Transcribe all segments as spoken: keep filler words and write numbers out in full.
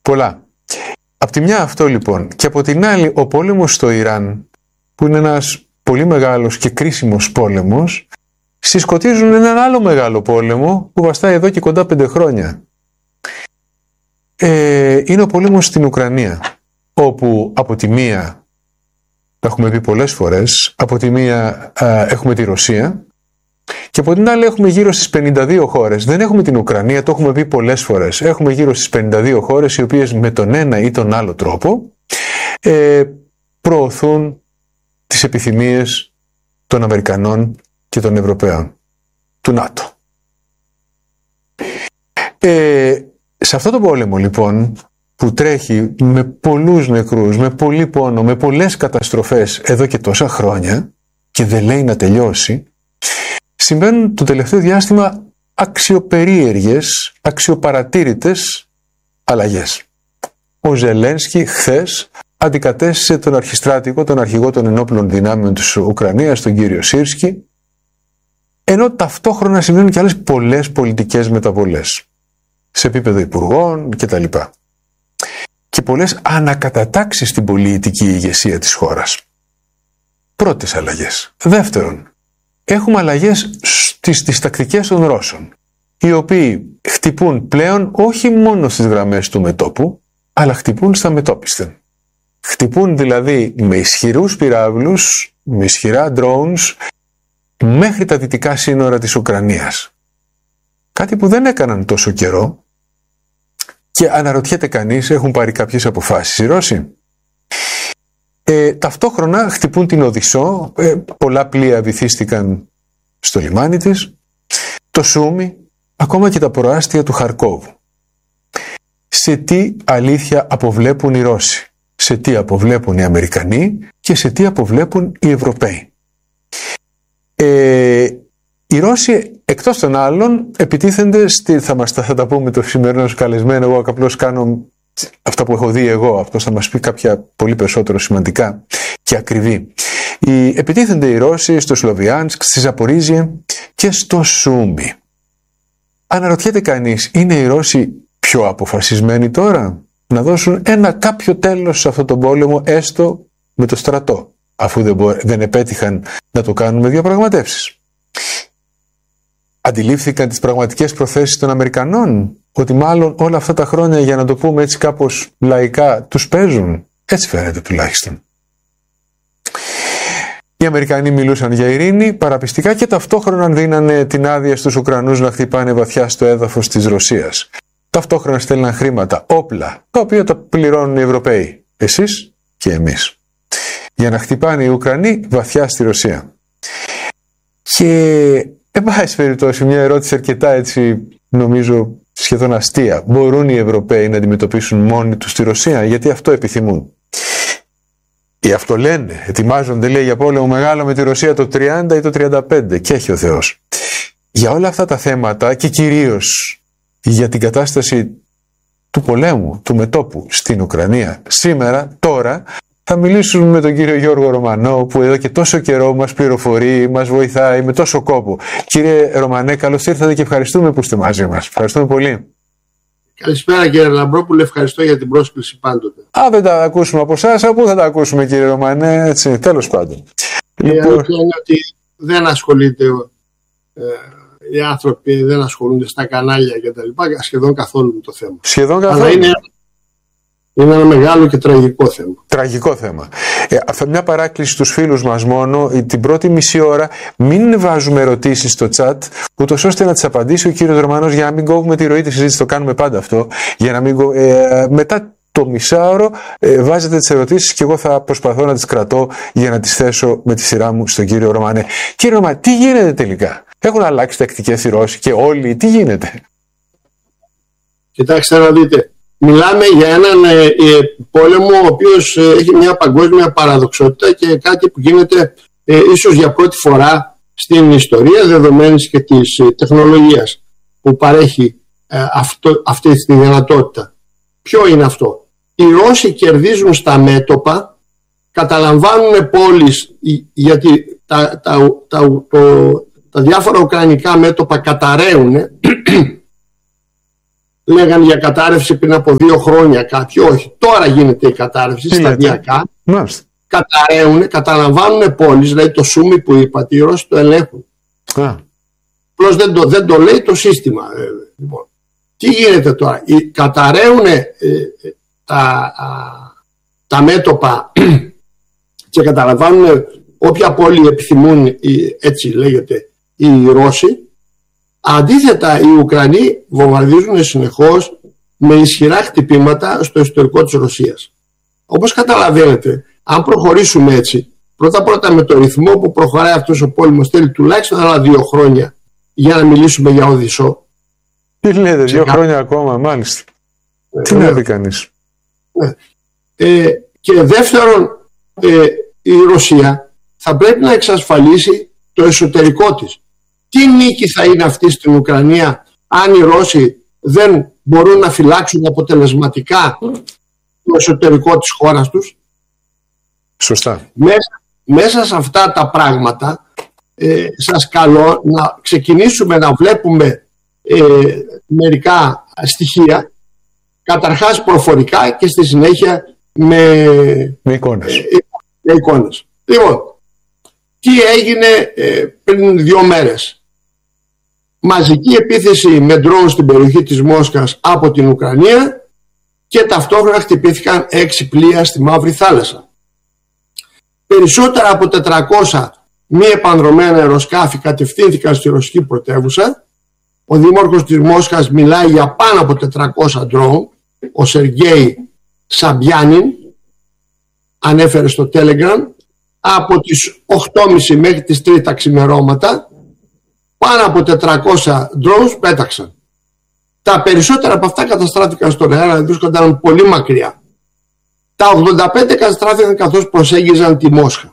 Πολλά. Απ' τη μια αυτό λοιπόν, και από την άλλη ο πόλεμος στο Ιράν, που είναι ένας πολύ μεγάλος και κρίσιμος πόλεμος, συσκοτίζουν έναν άλλο μεγάλο πόλεμο που βαστάει εδώ και κοντά πέντε χρόνια. Ε, είναι ο πόλεμος στην Ουκρανία, όπου από τη μία, το έχουμε πει πολλές φορές, από τη μία α, έχουμε τη Ρωσία και από την άλλη έχουμε γύρω στις πενήντα δύο χώρες. Δεν έχουμε την Ουκρανία, το έχουμε πει πολλές φορές. Έχουμε γύρω στις πενήντα δύο χώρες οι οποίες με τον ένα ή τον άλλο τρόπο ε, προωθούν τις επιθυμίες των Αμερικανών και των Ευρωπαίων, του ΝΑΤΟ. Ε, σε αυτό το πόλεμο λοιπόν, που τρέχει με πολλούς νεκρούς, με πολύ πόνο, με πολλές καταστροφές εδώ και τόσα χρόνια και δεν λέει να τελειώσει, συμβαίνουν το τελευταίο διάστημα αξιοπερίεργες, αξιοπαρατήρητες αλλαγές. Ο Ζελένσκι χθες αντικατέστησε τον αρχιστράτηγο, τον αρχηγό των ενόπλων δυνάμεων της Ουκρανίας, τον κύριο Σίρσκι, ενώ ταυτόχρονα συμβαίνουν και άλλες πολλές πολιτικές μεταβολές σε επίπεδο υπουργών κτλ. Και πολλές ανακατατάξεις στην πολιτική ηγεσία της χώρας. Πρώτες αλλαγές. Δεύτερον, έχουμε αλλαγές στις, στις τακτικές των Ρώσων, οι οποίοι χτυπούν πλέον όχι μόνο στις γραμμές του μετώπου, αλλά χτυπούν στα μετώπισθεν. Χτυπούν δηλαδή με ισχυρούς πυράβλους, με ισχυρά drones, μέχρι τα δυτικά σύνορα της Ουκρανίας. Κάτι που δεν έκαναν τόσο καιρό και αναρωτιέται κανείς, έχουν πάρει κάποιες αποφάσεις οι Ρώσοι. Ε, ταυτόχρονα χτυπούν την Οδυσσό, ε, πολλά πλοία βυθίστηκαν στο λιμάνι της, το Σούμι, ακόμα και τα προάστια του Χαρκόβου. Σε τι αλήθεια αποβλέπουν οι Ρώσοι, σε τι αποβλέπουν οι Αμερικανοί και σε τι αποβλέπουν οι Ευρωπαίοι. Ε, οι Ρώσοι εκτός των άλλων επιτίθενται, στη, θα, μας, θα τα πούμε το σημερινό καλεσμένο, εγώ απλώς κάνω αυτά που έχω δει εγώ, αυτός θα μας πει κάποια πολύ περισσότερο σημαντικά και ακριβή. Οι, επιτίθενται οι Ρώσοι στο Σλοβιάνσκ, στη Ζαπορίζια και στο Σούμι. Αναρωτιέται κανείς, είναι οι Ρώσοι πιο αποφασισμένοι τώρα να δώσουν ένα κάποιο τέλος σε αυτόν τον πόλεμο, έστω με το στρατό, αφού δεν, μπο, δεν επέτυχαν να το κάνουν με διαπραγματεύσεις? Αντιλήφθηκαν τις πραγματικές προθέσεις των Αμερικανών, ότι μάλλον όλα αυτά τα χρόνια, για να το πούμε έτσι κάπως λαϊκά, τους παίζουν? Έτσι φαίνεται τουλάχιστον. Οι Αμερικανοί μιλούσαν για ειρήνη παραπιστικά και ταυτόχρονα δίνανε την άδεια στους Ουκρανούς να χτυπάνε βαθιά στο έδαφος της Ρωσίας. Ταυτόχρονα στέλναν χρήματα, όπλα, τα οποία τα πληρώνουν οι Ευρωπαίοι, εσείς και εμείς, για να χτυπάνε οι Ουκρανοί βαθιά στη Ρωσία. Και εν πάση περιπτώσει, μια ερώτηση αρκετά έτσι, νομίζω σχεδόν αστεία. Μπορούν οι Ευρωπαίοι να αντιμετωπίσουν μόνοι τους τη Ρωσία? Γιατί αυτό επιθυμούν. Ή αυτό λένε, ετοιμάζονται, λέει, για πόλεμο μεγάλο με τη Ρωσία το τριάντα ή το τριάντα πέντε, και έχει ο Θεός. Για όλα αυτά τα θέματα και κυρίως για την κατάσταση του πολέμου, του μετώπου στην Ουκρανία σήμερα, τώρα, θα μιλήσουμε με τον κύριο Γιώργο Ρωμανό, που εδώ και τόσο καιρό μας πληροφορεί, μας βοηθάει με τόσο κόπο. Κύριε Ρωμανέ, καλώς ήρθατε και ευχαριστούμε που είστε μαζί μας. Ευχαριστούμε πολύ. Καλησπέρα κύριε Λαμπρόπουλε, ευχαριστώ για την πρόσκληση πάντοτε. Α, δεν τα ακούσουμε από εσάς, από πού θα τα ακούσουμε κύριε Ρωμανέ, έτσι, τέλος πάντων. Η λοιπόν... αλήθεια είναι ότι δεν ασχολείται, ε, οι άνθρωποι δεν ασχολούνται στα κανάλια και τα λοιπά, σχεδόν καθόλου με το θέμα. Σχεδόν καθόλου. Αλλά είναι, είναι ένα μεγάλο και τραγικό θέμα. Τραγικό θέμα. Ε, αυτά, μια παράκληση στους φίλους μας μόνο, την πρώτη μισή ώρα μην βάζουμε ερωτήσεις στο chat, ούτως ώστε να τις απαντήσει ο κύριος Ρωμανός, για να μην κόβουμε τη ροή της συζήτησης. Το κάνουμε πάντα αυτό. Για να μην κο... ε, μετά το μισάωρο ε, βάζετε τις ερωτήσεις και εγώ θα προσπαθώ να τις κρατώ για να τις θέσω με τη σειρά μου στον κύριο Ρωμανέ. Κύριε Ρωμανέ, τι γίνεται τελικά? Έχουν αλλάξει τακτικές οι Ρώσοι και όλοι, τι γίνεται? Κοιτάξτε να δείτε. Μιλάμε για έναν ε, ε, πόλεμο ο οποίος ε, έχει μια παγκόσμια παραδοξότητα και κάτι που γίνεται ε, ίσως για πρώτη φορά στην ιστορία, δεδομένης και της ε, τεχνολογίας που παρέχει ε, αυτό, αυτή τη δυνατότητα. Ποιο είναι αυτό? Οι Ρώσοι κερδίζουν στα μέτωπα, καταλαμβάνουν πόλεις, γιατί τα, τα, τα, το, τα διάφορα ουκρανικά μέτωπα καταραίουν. λέγανε για κατάρρευση πριν από δύο χρόνια κάποιοι. Όχι, τώρα γίνεται η κατάρρευση σταδιακά. Καταραίουν, καταλαμβάνουν πόλεις, δηλαδή το Σούμι που είπατε, οι Ρώσοι το ελέγχουν. Απλώς δεν το, δεν το λέει το σύστημα. Λοιπόν, τι γίνεται τώρα, καταραίουν ε, τα, α, τα μέτωπα και καταλαμβάνουν όποια πόλη επιθυμούν, έτσι λέγεται, οι Ρώσοι. Αντίθετα, οι Ουκρανοί βομβαρδίζουν συνεχώς με ισχυρά χτυπήματα στο εσωτερικό της Ρωσίας. Όπως καταλαβαίνετε, αν προχωρήσουμε έτσι, πρώτα-πρώτα με το ρυθμό που προχωράει αυτός ο πόλεμος, θέλει τουλάχιστον άλλα δύο χρόνια για να μιλήσουμε για Οδυσσό. Τι λέτε, δύο κα... χρόνια ακόμα, μάλιστα. Ε, Τι να δει κανείς. Ε, ε, και δεύτερον, ε, η Ρωσία θα πρέπει να εξασφαλίσει το εσωτερικό της. Τι νίκη θα είναι αυτή στην Ουκρανία αν οι Ρώσοι δεν μπορούν να φυλάξουν αποτελεσματικά το εσωτερικό της χώρας τους. Σωστά. Μέσα, μέσα σε αυτά τα πράγματα ε, σας καλώ να ξεκινήσουμε να βλέπουμε ε, μερικά στοιχεία, καταρχάς προφορικά και στη συνέχεια με, με εικόνες. Ε, με εικόνες. Λοιπόν, τι έγινε ε, πριν δύο μέρες. Μαζική επίθεση με ντρόουν στην περιοχή της Μόσχας από την Ουκρανία και ταυτόχρονα χτυπήθηκαν έξι πλοία στη Μαύρη Θάλασσα. Περισσότερα από τετρακόσια μη επανδρωμένα αεροσκάφη κατευθύνθηκαν στη ρωσική πρωτεύουσα. Ο δήμαρχος της Μόσχας μιλάει για πάνω από τετρακόσια ντρόουν. Ο Σεργέη Σαμπιάνιν ανέφερε στο Telegram από τις οκτώ και μισή μέχρι τις τρεις τα ξημερώματα πάνω από τετρακόσια drones πέταξαν. Τα περισσότερα από αυτά καταστράφηκαν στον αέρα, βρίσκονταν πολύ μακριά. Τα ογδόντα πέντε καταστράφηκαν καθώς προσέγγιζαν τη Μόσχα.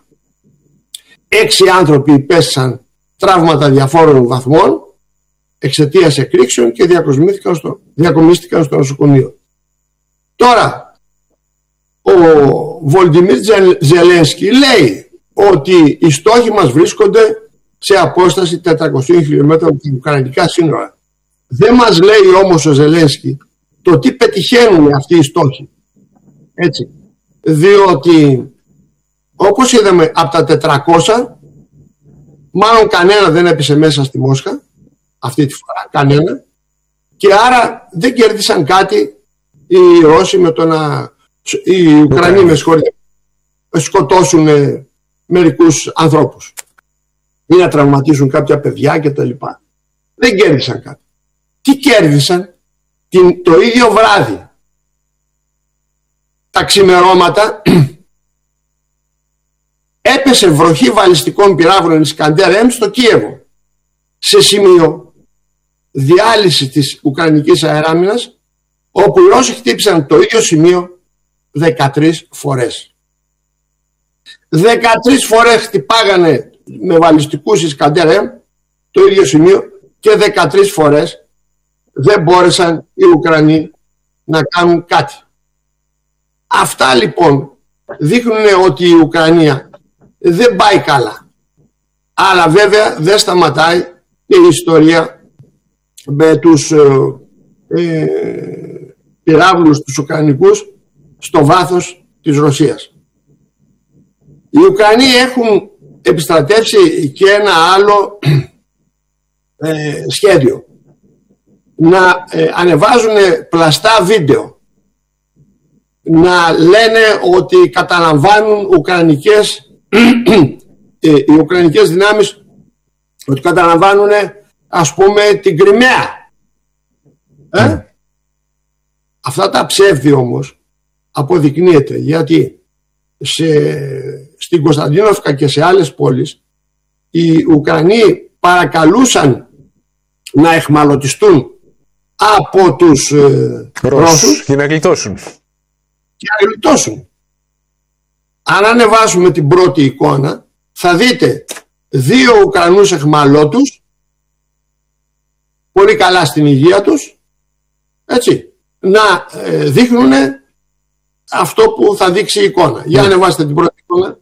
Έξι άνθρωποι υπέστησαν τραύματα διαφόρων βαθμών εξαιτίας εκρήξεων και διακομίστηκαν στο, διακομίστηκαν στο νοσοκομείο. Τώρα, ο Βολντιμίρ Ζελένσκι λέει ότι οι στόχοι μας βρίσκονται σε απόσταση τετρακόσια χιλιόμετρα από την ουκρανικά σύνορα. Δεν μας λέει όμως ο Ζελένσκι το τι πετυχαίνουν αυτοί οι στόχοι. Έτσι. Διότι όπως είδαμε από τα τετρακόσια μάλλον κανένα δεν έπεσε μέσα στη Μόσχα αυτή τη φορά, κανένα, και άρα δεν κέρδισαν κάτι οι Ρώσοι με το να οι Ουκρανοί με συγχωρείτε σκοτώσουν μερικούς ανθρώπους ή να τραυματίσουν κάποια παιδιά κτλ. Δεν κέρδισαν κάτι. Τι κέρδισαν? Την, το ίδιο βράδυ, τα ξημερώματα, έπεσε βροχή βαλιστικών πυράβλων Ισκαντέρ εμ στο Κίεβο, σε σημείο διάλυση της Ουκρανικής αεράμινας, όπου οι Ρώσοι χτύπησαν το ίδιο σημείο δεκατρείς φορές. δεκατρείς φορές χτυπάγανε με βαλιστικούς Ισκαντέρ εμ το ίδιο σημείο και δεκατρείς φορές δεν μπόρεσαν οι Ουκρανοί να κάνουν κάτι. Αυτά λοιπόν δείχνουν ότι η Ουκρανία δεν πάει καλά. Αλλά βέβαια δεν σταματάει και η ιστορία με τους ε, ε, πυράβλους τους Ουκρανικούς στο βάθος της Ρωσίας. Οι Ουκρανοί έχουν επιστρατεύσει και ένα άλλο ε, σχέδιο. Να ε, ανεβάζουν πλαστά βίντεο, να λένε ότι καταλαμβάνουν ουκρανικές ε, οι ουκρανικές δυνάμεις, ότι καταλαμβάνουν ας πούμε την Κριμαία. ε? Mm. Αυτά τα ψεύδι όμως αποδεικνύεται, γιατί σε, στην Κωνσταντίνοφκα και σε άλλες πόλεις οι Ουκρανοί παρακαλούσαν να εχμαλωτιστούν από τους ε, Ρώσους και να γλιτώσουν. Και να γλιτώσουν. Αν ανεβάσουμε την πρώτη εικόνα θα δείτε δύο Ουκρανούς εχμαλώτους πολύ καλά στην υγεία τους, έτσι, να ε, δείχνουν αυτό που θα δείξει η εικόνα. Για να ανεβάσετε την πρώτη εικόνα.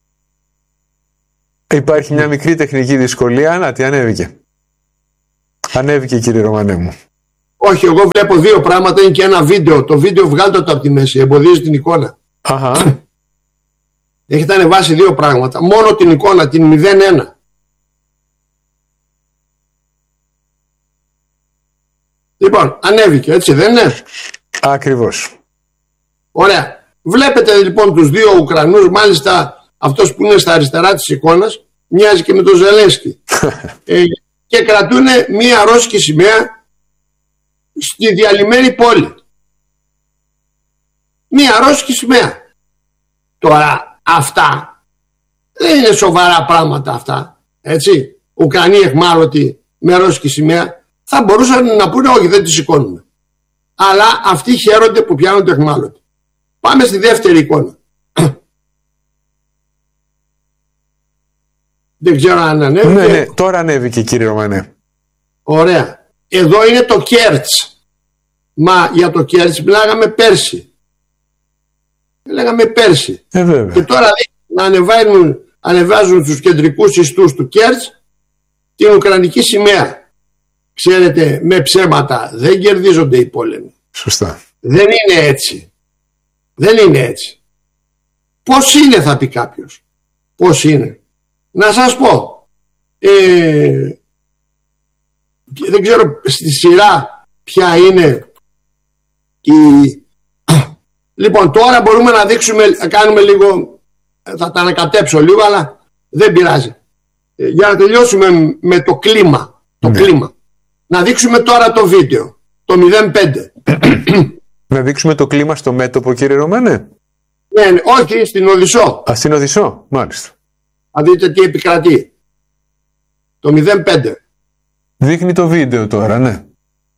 Υπάρχει μια μικρή τεχνική δυσκολία, να τι ανέβηκε. Ανέβηκε, κύριε Ρωμανέ μου. Όχι, εγώ βλέπω δύο πράγματα, είναι και ένα βίντεο. Το βίντεο βγάλτε το από τη μέση, εμποδίζει την εικόνα. Αχα. Έχετε ανεβάσει δύο πράγματα. Μόνο την εικόνα, την μηδέν ένα. Λοιπόν, ανέβηκε, έτσι δεν είναι? Ακριβώς. Ωραία. Βλέπετε λοιπόν τους δύο Ουκρανούς, μάλιστα αυτός που είναι στα αριστερά της εικόνας μοιάζει και με τον Ζελένσκι. ε, και κρατούν μία ρώσικη σημαία στη διαλυμένη πόλη. Μία ρώσικη σημαία. Τώρα αυτά δεν είναι σοβαρά πράγματα αυτά. Έτσι. Ουκρανοί εχμάλωτοι με ρώσικη σημαία θα μπορούσαν να πούνε όχι, δεν τη σηκώνουμε. Αλλά αυτοί χαίρονται που πιάνονται εχμάλωτοι. Πάμε στη δεύτερη εικόνα. Δεν ξέρω αν ανέβηκε. Ναι, ναι, τώρα ανέβηκε, κύριε Ρωμανέ. Ωραία. Εδώ είναι το Κέρτς. Μα για το Κέρτς μιλάγαμε πέρσι. Λέγαμε πέρσι. Ε, βέβαια. Και τώρα να ανεβάζουν, ανεβάζουν στους κεντρικούς ιστούς του Κέρτς την Ουκρανική σημαία. Ξέρετε, με ψέματα δεν κερδίζονται οι πόλεμοι. Σωστά. Δεν είναι έτσι. Δεν είναι έτσι. Πώς είναι, θα πει κάποιος. Πώς είναι. Να σας πω. Ε, δεν ξέρω στη σειρά ποια είναι η... Λοιπόν, τώρα μπορούμε να δείξουμε, να κάνουμε λίγο, θα τα ανακατέψω λίγο, αλλά δεν πειράζει. Ε, για να τελειώσουμε με το κλίμα. Το ναι. κλίμα. Να δείξουμε τώρα το βίντεο. Το μηδέν πέντε. Να δείξουμε το κλίμα στο μέτωπο, κύριε Ρωμανέ. Ναι, ναι, όχι, στην Οδυσσό. Α, στην Οδυσσό, μάλιστα. Να δείτε τι επικρατεί. Το μηδέν πέντε. Δείχνει το βίντεο τώρα, ναι.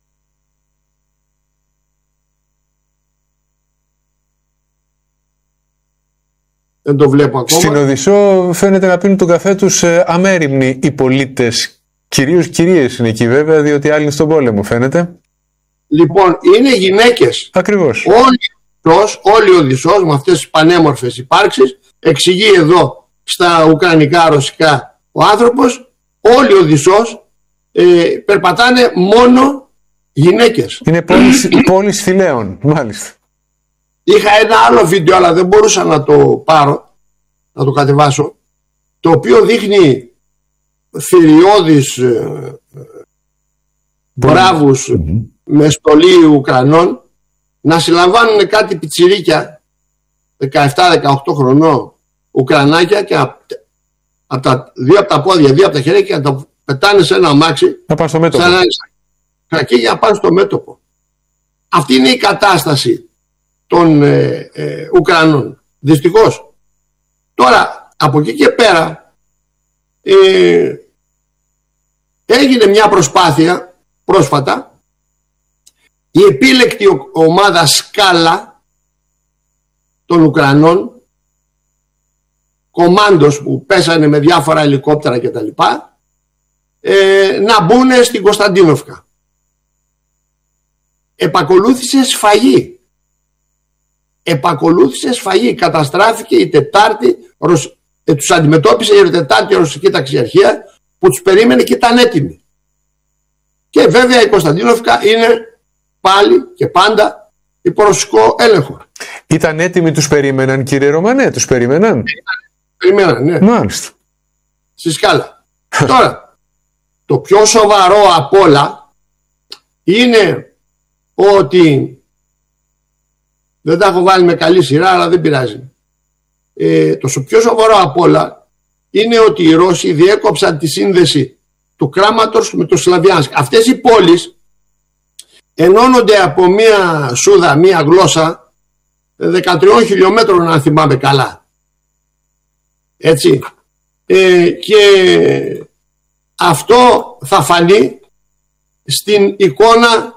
Δεν το βλέπω ακόμα. Στην Οδυσσό φαίνεται να πίνουν τον καφέ τους ε, αμέριμνοι οι πολίτες. Κυρίως κυρίες είναι εκεί βέβαια, διότι άλλοι είναι στον πόλεμο, φαίνεται. Λοιπόν, είναι γυναίκες. Ακριβώς. Όλοι, όλοι ο Οδυσσός με αυτές τις πανέμορφες υπάρξεις, εξηγεί εδώ στα ουκρανικά, ρωσικά ο άνθρωπος, όλοι ο Οδυσσός ε, περπατάνε μόνο γυναίκες. Είναι πόλεις, πόλεις Θηλαίων, μάλιστα. Είχα ένα άλλο βίντεο, αλλά δεν μπορούσα να το πάρω, να το κατεβάσω, το οποίο δείχνει θηριώδεις ε, μπράβους mm-hmm. με στολή Ουκρανών να συλλαμβάνουν κάτι πιτσιρίκια δεκαεπτά δεκαοκτώ χρονών Ουκρανάκια και από απ τα δύο από τα πόδια, δύο από τα χέρια και να τα πετάνε σε ένα αμάξι να πάνε στο μέτωπο. Σαν και για να πάνε στο μέτωπο. Αυτή είναι η κατάσταση των ε, ε, Ουκρανών. Δυστυχώς. Τώρα από εκεί και πέρα ε, έγινε μια προσπάθεια πρόσφατα η επίλεκτη ομάδα Σκάλα των Ουκρανών, κομάντος που πέσανε με διάφορα ελικόπτερα κτλ, ε, να μπουν στην Κωνσταντίνοφκα. Επακολούθησε σφαγή. Επακολούθησε σφαγή. Καταστράφηκε η Τετάρτη, ε, τους αντιμετώπισε η Τετάρτη ρωσική ταξιαρχία που τους περίμενε και ήταν έτοιμοι. Και βέβαια η Κωνσταντίνοφκα είναι πάλι και πάντα υπό ρωσικό έλεγχο. Ήταν έτοιμοι, τους περίμεναν, κύριε Ρωμανέ, τους περίμεναν. Περιμέναν, ναι. Μάλιστα. Στη Σκάλα. Τώρα, το πιο σοβαρό απ' όλα είναι ότι δεν τα έχω βάλει με καλή σειρά, αλλά δεν πειράζει. Ε, το πιο σοβαρό απ' όλα είναι ότι οι Ρώσοι διέκοψαν τη σύνδεση του Κράματος με το Σλαβιάνσκ. Αυτές οι πόλεις ενώνονται από μία σούδα, μία γλώσσα δεκατρείς χιλιόμετρων, αν θυμάμαι καλά. Έτσι. Ε, και αυτό θα φανεί στην εικόνα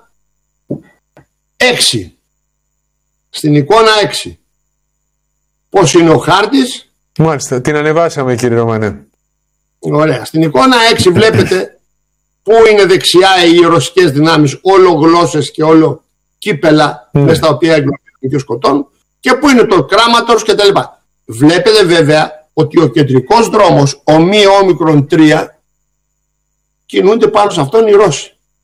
έξι. Στην εικόνα έξι. Πώς είναι ο χάρτης. Μάλιστα, την ανεβάσαμε, κύριε Ρωμανέ. Ωραία. Στην εικόνα έξι βλέπετε πού είναι δεξιά οι ρωσικές δυνάμεις, όλο γλώσσες και όλο κύπελα mm. με στα οποία εγκλωβίζουν και σκοτώνουν, και πού είναι το Κράματος κτλ. Βλέπετε βέβαια ότι ο κεντρικός δρόμος, ο μη όμικρον τρία, κινούνται πάνω σε αυτόν οι Ρώσοι.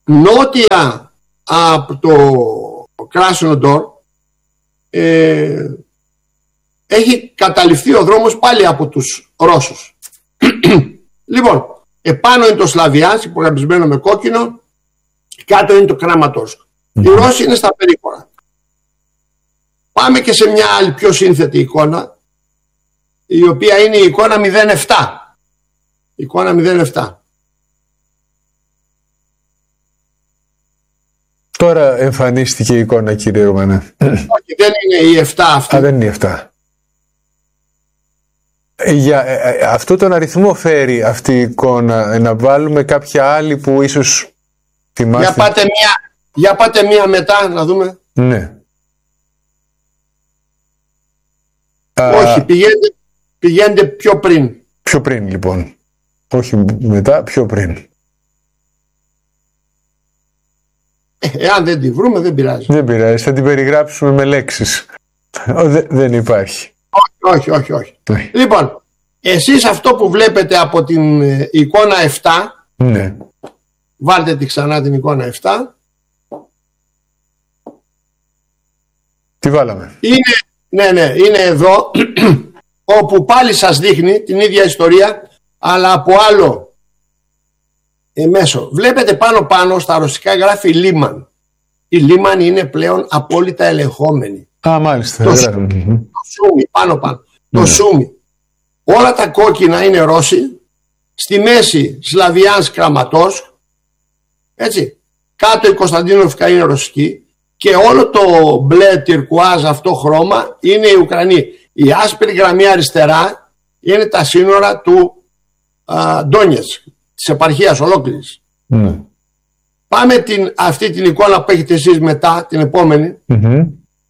νότια από το Κράσνοντορ ε, έχει καταληφθεί ο δρόμος πάλι από τους Ρώσους. Λοιπόν, επάνω είναι το Σλαβιάνσκ υπογραμμισμένο με κόκκινο, κάτω είναι το Κραματόρσκ. Mm-hmm. Οι Ρώσοι είναι στα περίπορα. Πάμε και σε μια άλλη πιο σύνθετη εικόνα, η οποία είναι η εικόνα μηδέν επτά. Η εικόνα μηδέν επτά. Τώρα εμφανίστηκε η εικόνα, κύριε Ρωμανέ. Όχι, δεν είναι η επτά αυτή. Α, δεν είναι η επτά. Για ε, ε, αυτό τον αριθμό φέρει αυτή η εικόνα, να βάλουμε κάποια άλλη που ίσως θυμάστε. Για πάτε μία, για πάτε μία μετά να δούμε. Ναι. Όχι, Α, πηγαίνετε, πηγαίνετε πιο πριν. Πιο πριν λοιπόν. Όχι μετά, πιο πριν. Ε, εάν δεν τη βρούμε δεν πειράζει. Δεν πειράζει, θα την περιγράψουμε με λέξεις. Δε, δεν υπάρχει. Όχι, όχι, όχι. όχι. Λοιπόν, εσείς αυτό που βλέπετε από την εικόνα επτά, ναι. Βάλτε τη ξανά την εικόνα επτά. Τι βάλαμε? Είναι, ναι, ναι, είναι εδώ, όπου πάλι σας δείχνει την ίδια ιστορία, αλλά από άλλο ε, μέσο. Βλέπετε πάνω πάνω στα ρωσικά γράφει Λίμαν. Η Λίμαν είναι πλέον απόλυτα ελεγχόμενη. Α, μάλιστα. Το, το Σούμι, πάνω πάνω. Ναι. Το Σούμι. Όλα τα κόκκινα είναι Ρώσοι. Στη μέση Σλαβιάνσκ, Κραματόρσκ. Έτσι. Κάτω η Κωνσταντίνοφκα είναι ρωσική. Και όλο το μπλε τυρκουάζ αυτό χρώμα είναι οι Ουκρανοί. Η άσπρη γραμμή αριστερά είναι τα σύνορα του Ντόνιετσκ, της επαρχίας ολόκληρης. Ναι. Πάμε την, αυτή την εικόνα που έχετε εσείς μετά, την επόμενη. Mm-hmm.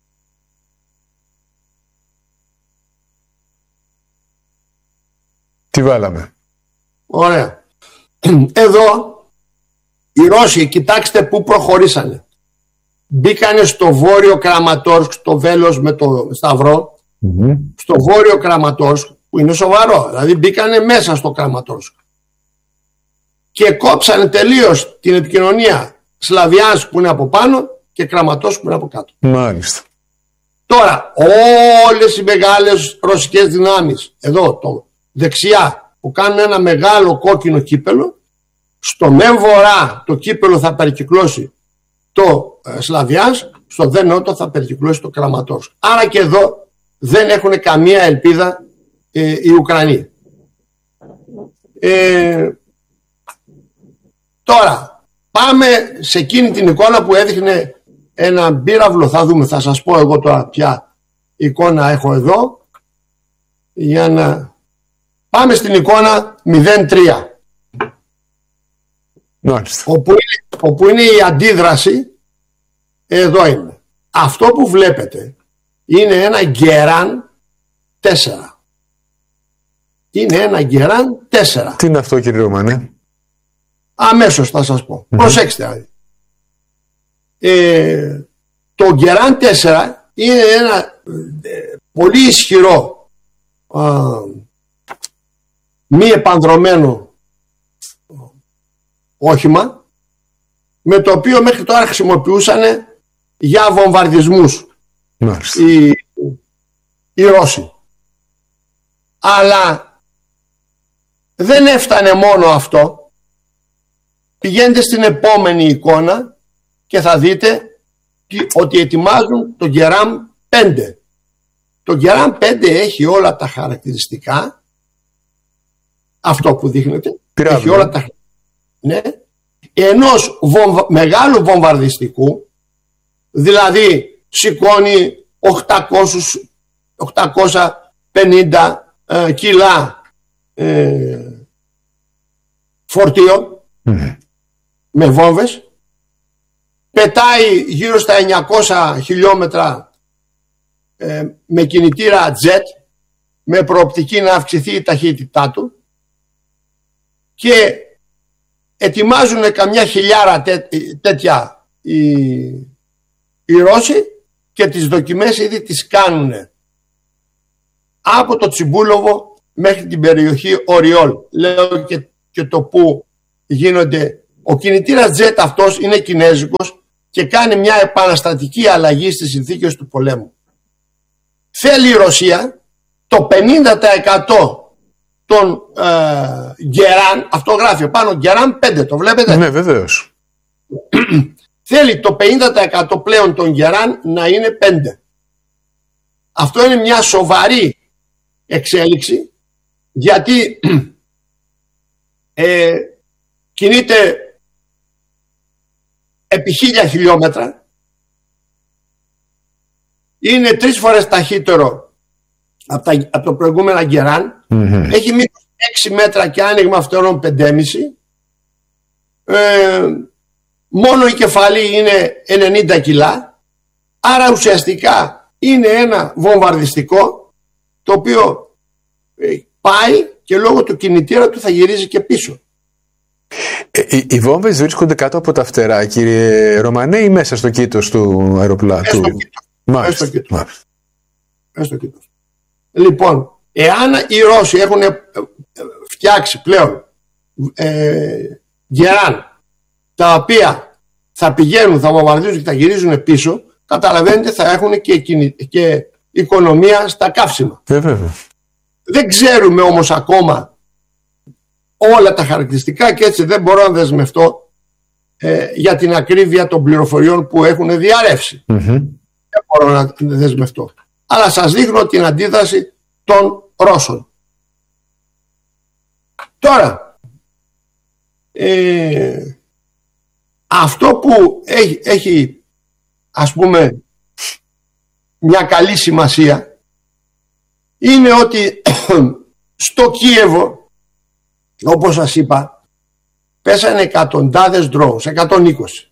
Τι βάλαμε? Ωραία. Εδώ οι Ρώσοι, κοιτάξτε πού προχωρήσανε. Μπήκανε στο βόρειο Κραματόρσκ, στο βέλος με το σταυρό, mm-hmm. στο βόρειο Κραματόρσκ, που είναι σοβαρό, δηλαδή μπήκανε μέσα στο Κραματόρσκ. Και κόψανε τελείως την επικοινωνία Σλαβιάνσκ που είναι από πάνω και Κραματόρσκ που είναι από κάτω. Μάλιστα. Τώρα, όλες οι μεγάλες ρωσικές δυνάμεις, εδώ το δεξιά, που κάνουν ένα μεγάλο κόκκινο κύπελο, στο μεν βορρά το κύπελο θα περικυκλώσει το ε, Σλαβιάνσκ, στο δε νότο θα περικυκλώσει το Κραματόρσκ. Άρα και εδώ δεν έχουν καμία ελπίδα ε, οι Ουκρανοί. Ε, τώρα, πάμε σε εκείνη την εικόνα που έδειχνε ένα πύραυλο, θα δούμε, θα σας πω εγώ τώρα ποια εικόνα έχω εδώ, για να... Πάμε στην εικόνα μηδέν τρία. Όπου είναι, όπου είναι η αντίδραση, εδώ είναι. Αυτό που βλέπετε είναι ένα γκεράν τέσσερα. Είναι ένα γκεράν τέσσερα. Τι είναι αυτό, κύριε Ρωμανέ? Αμέσως θα σας πω. Mm-hmm. Προσέξτε. Ε, το γκεράν τέσσερα είναι ένα ε, πολύ ισχυρό α, μη επανδρωμένο όχημα, με το οποίο μέχρι τώρα χρησιμοποιούσαν για βομβαρδισμούς οι, οι Ρώσοι. Αλλά δεν έφτανε μόνο αυτό. Πηγαίνετε στην επόμενη εικόνα και θα δείτε ότι ετοιμάζουν το Γκεράμ πέντε. Το Γκεράμ πέντε έχει όλα τα χαρακτηριστικά, αυτό που δείχνετε, Πειράβη. έχει όλα τα ναι, ενός βομβα... μεγάλου βομβαρδιστικού, δηλαδή σηκώνει οκτακόσια πενήντα ε, κιλά ε, φορτίο mm. με βόμβες, πετάει γύρω στα εννιακόσια χιλιόμετρα ε, με κινητήρα jet, με προοπτική να αυξηθεί η ταχύτητά του, και ετοιμάζουν καμιά χιλιάρα τέ, τέτοια οι, οι Ρώσοι, και τις δοκιμές ήδη τις κάνουν από το Τσιμπούλοβο μέχρι την περιοχή Οριόλ. Λέω και, και το που γίνονται Ο κινητήρας τζετ αυτός είναι κινέζικος και κάνει μια επαναστατική αλλαγή στις συνθήκες του πολέμου. Θέλει η Ρωσία το πενήντα τοις εκατό των ε, Γκεράν, αυτό γράφει πάνω Γκεράν πέντε, το βλέπετε? Ναι, βεβαίως. Θέλει το πενήντα τοις εκατό πλέον των Γκεράν να είναι πέντε. Αυτό είναι μια σοβαρή εξέλιξη, γιατί ε, κινείται επί χίλια χιλιόμετρα, είναι τρεις φορές ταχύτερο από, τα, από το προηγούμενα Γκεράν, mm-hmm. έχει μήκος έξι μέτρα και άνοιγμα φτερών πέντε κόμμα πέντε, ε, μόνο η κεφαλή είναι ενενήντα κιλά, άρα ουσιαστικά είναι ένα βομβαρδιστικό το οποίο ε, πάει και λόγω του κινητήρα του θα γυρίζει και πίσω. Ε, οι, οι βόμβες βρίσκονται κάτω από τα φτερά, κύριε Ρωμανέ, ή μέσα στο κήτος του αεροπλάνου? Μέσα στο κήτος. Μέσα στο κήτος. Μέσα στο κήτος. Λοιπόν, εάν οι Ρώσοι έχουν φτιάξει πλέον ε, Γκεράν, τα οποία θα πηγαίνουν, θα βομβαρδίζουν και θα γυρίζουν πίσω, καταλαβαίνετε θα έχουν και, και οικονομία στα καύσιμα. Ε, βέβαια. Δεν ξέρουμε όμως ακόμα όλα τα χαρακτηριστικά και έτσι δεν μπορώ να δεσμευτώ ε, για την ακρίβεια των πληροφοριών που έχουν διαρρεύσει. Mm-hmm. Δεν μπορώ να δεσμευτώ. Αλλά σας δείχνω την αντίδραση των Ρώσων. Τώρα, ε, αυτό που έχει, έχει ας πούμε μια καλή σημασία είναι ότι στο Κίεβο, όπως σας είπα, πέσανε εκατοντάδες drones, εκατόν είκοσι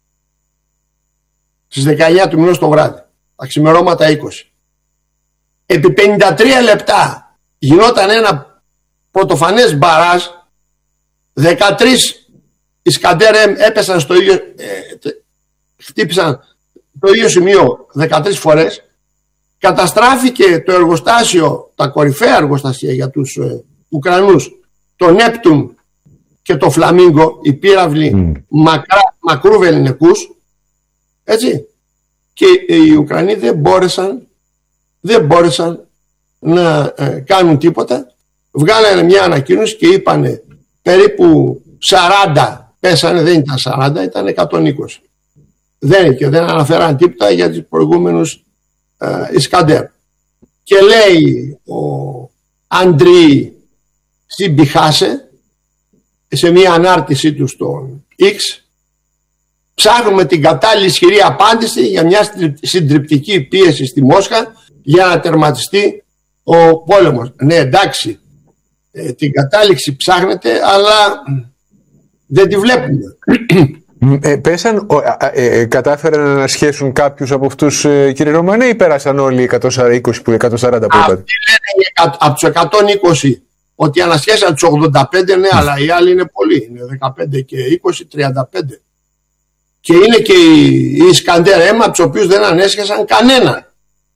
στις δεκαεννιά του μηνός το βράδυ, τα ξημερώματα είκοσι. Επί πενήντα τρία λεπτά γινόταν ένα πρωτοφανές μπαράζ, δεκατρείς Ισκαντέρ έπεσαν στο ίδιο, ε, χτύπησαν το ίδιο σημείο δεκατρείς φορές. Καταστράφηκε το εργοστάσιο, τα κορυφαία εργοστάσια για τους ε, Ουκρανούς, το Νέπτουν και το Φλαμίγκο, οι πύραυλοι mm. μακρά, μακρού βεληνικούς, έτσι, και οι Ουκρανοί δεν μπόρεσαν δεν μπόρεσαν να ε, κάνουν τίποτα. Βγάλανε μια ανακοίνωση και είπανε περίπου σαράντα πέσανε, δεν ήταν σαράντα, ήταν εκατόν είκοσι. Δεν, και δεν αναφέραν τίποτα για τους προηγούμενους ε, Ισκαντέρ. Και λέει ο Αντρί Σιμπιχάσε σε μια ανάρτησή του στον X, ψάχνουμε την κατάλληλη ισχυρή απάντηση για μια συντριπτική πίεση στη Μόσχα για να τερματιστεί ο πόλεμος. Ναι, εντάξει, ε, την κατάληξη ψάχνετε, αλλά δεν τη βλέπουμε. Ε, πέσαν, ε, ε, κατάφεραν να ανασχέσουν κάποιους από αυτούς, ε, κύριε Ρωμανέ, ή πέρασαν όλοι οι εκατόν είκοσι που, εκατόν σαράντα που είπατε? Αυτοί λένε από τους εκατόν είκοσι ότι ανασχέσαν τους ογδόντα πέντε, ναι, αλλά οι άλλοι είναι πολλοί. Είναι δεκαπέντε και είκοσι, τριάντα πέντε. Και είναι και οι, οι Ισκαντέρ αίμα, από τους οποίους δεν ανέσχεσαν κανέναν.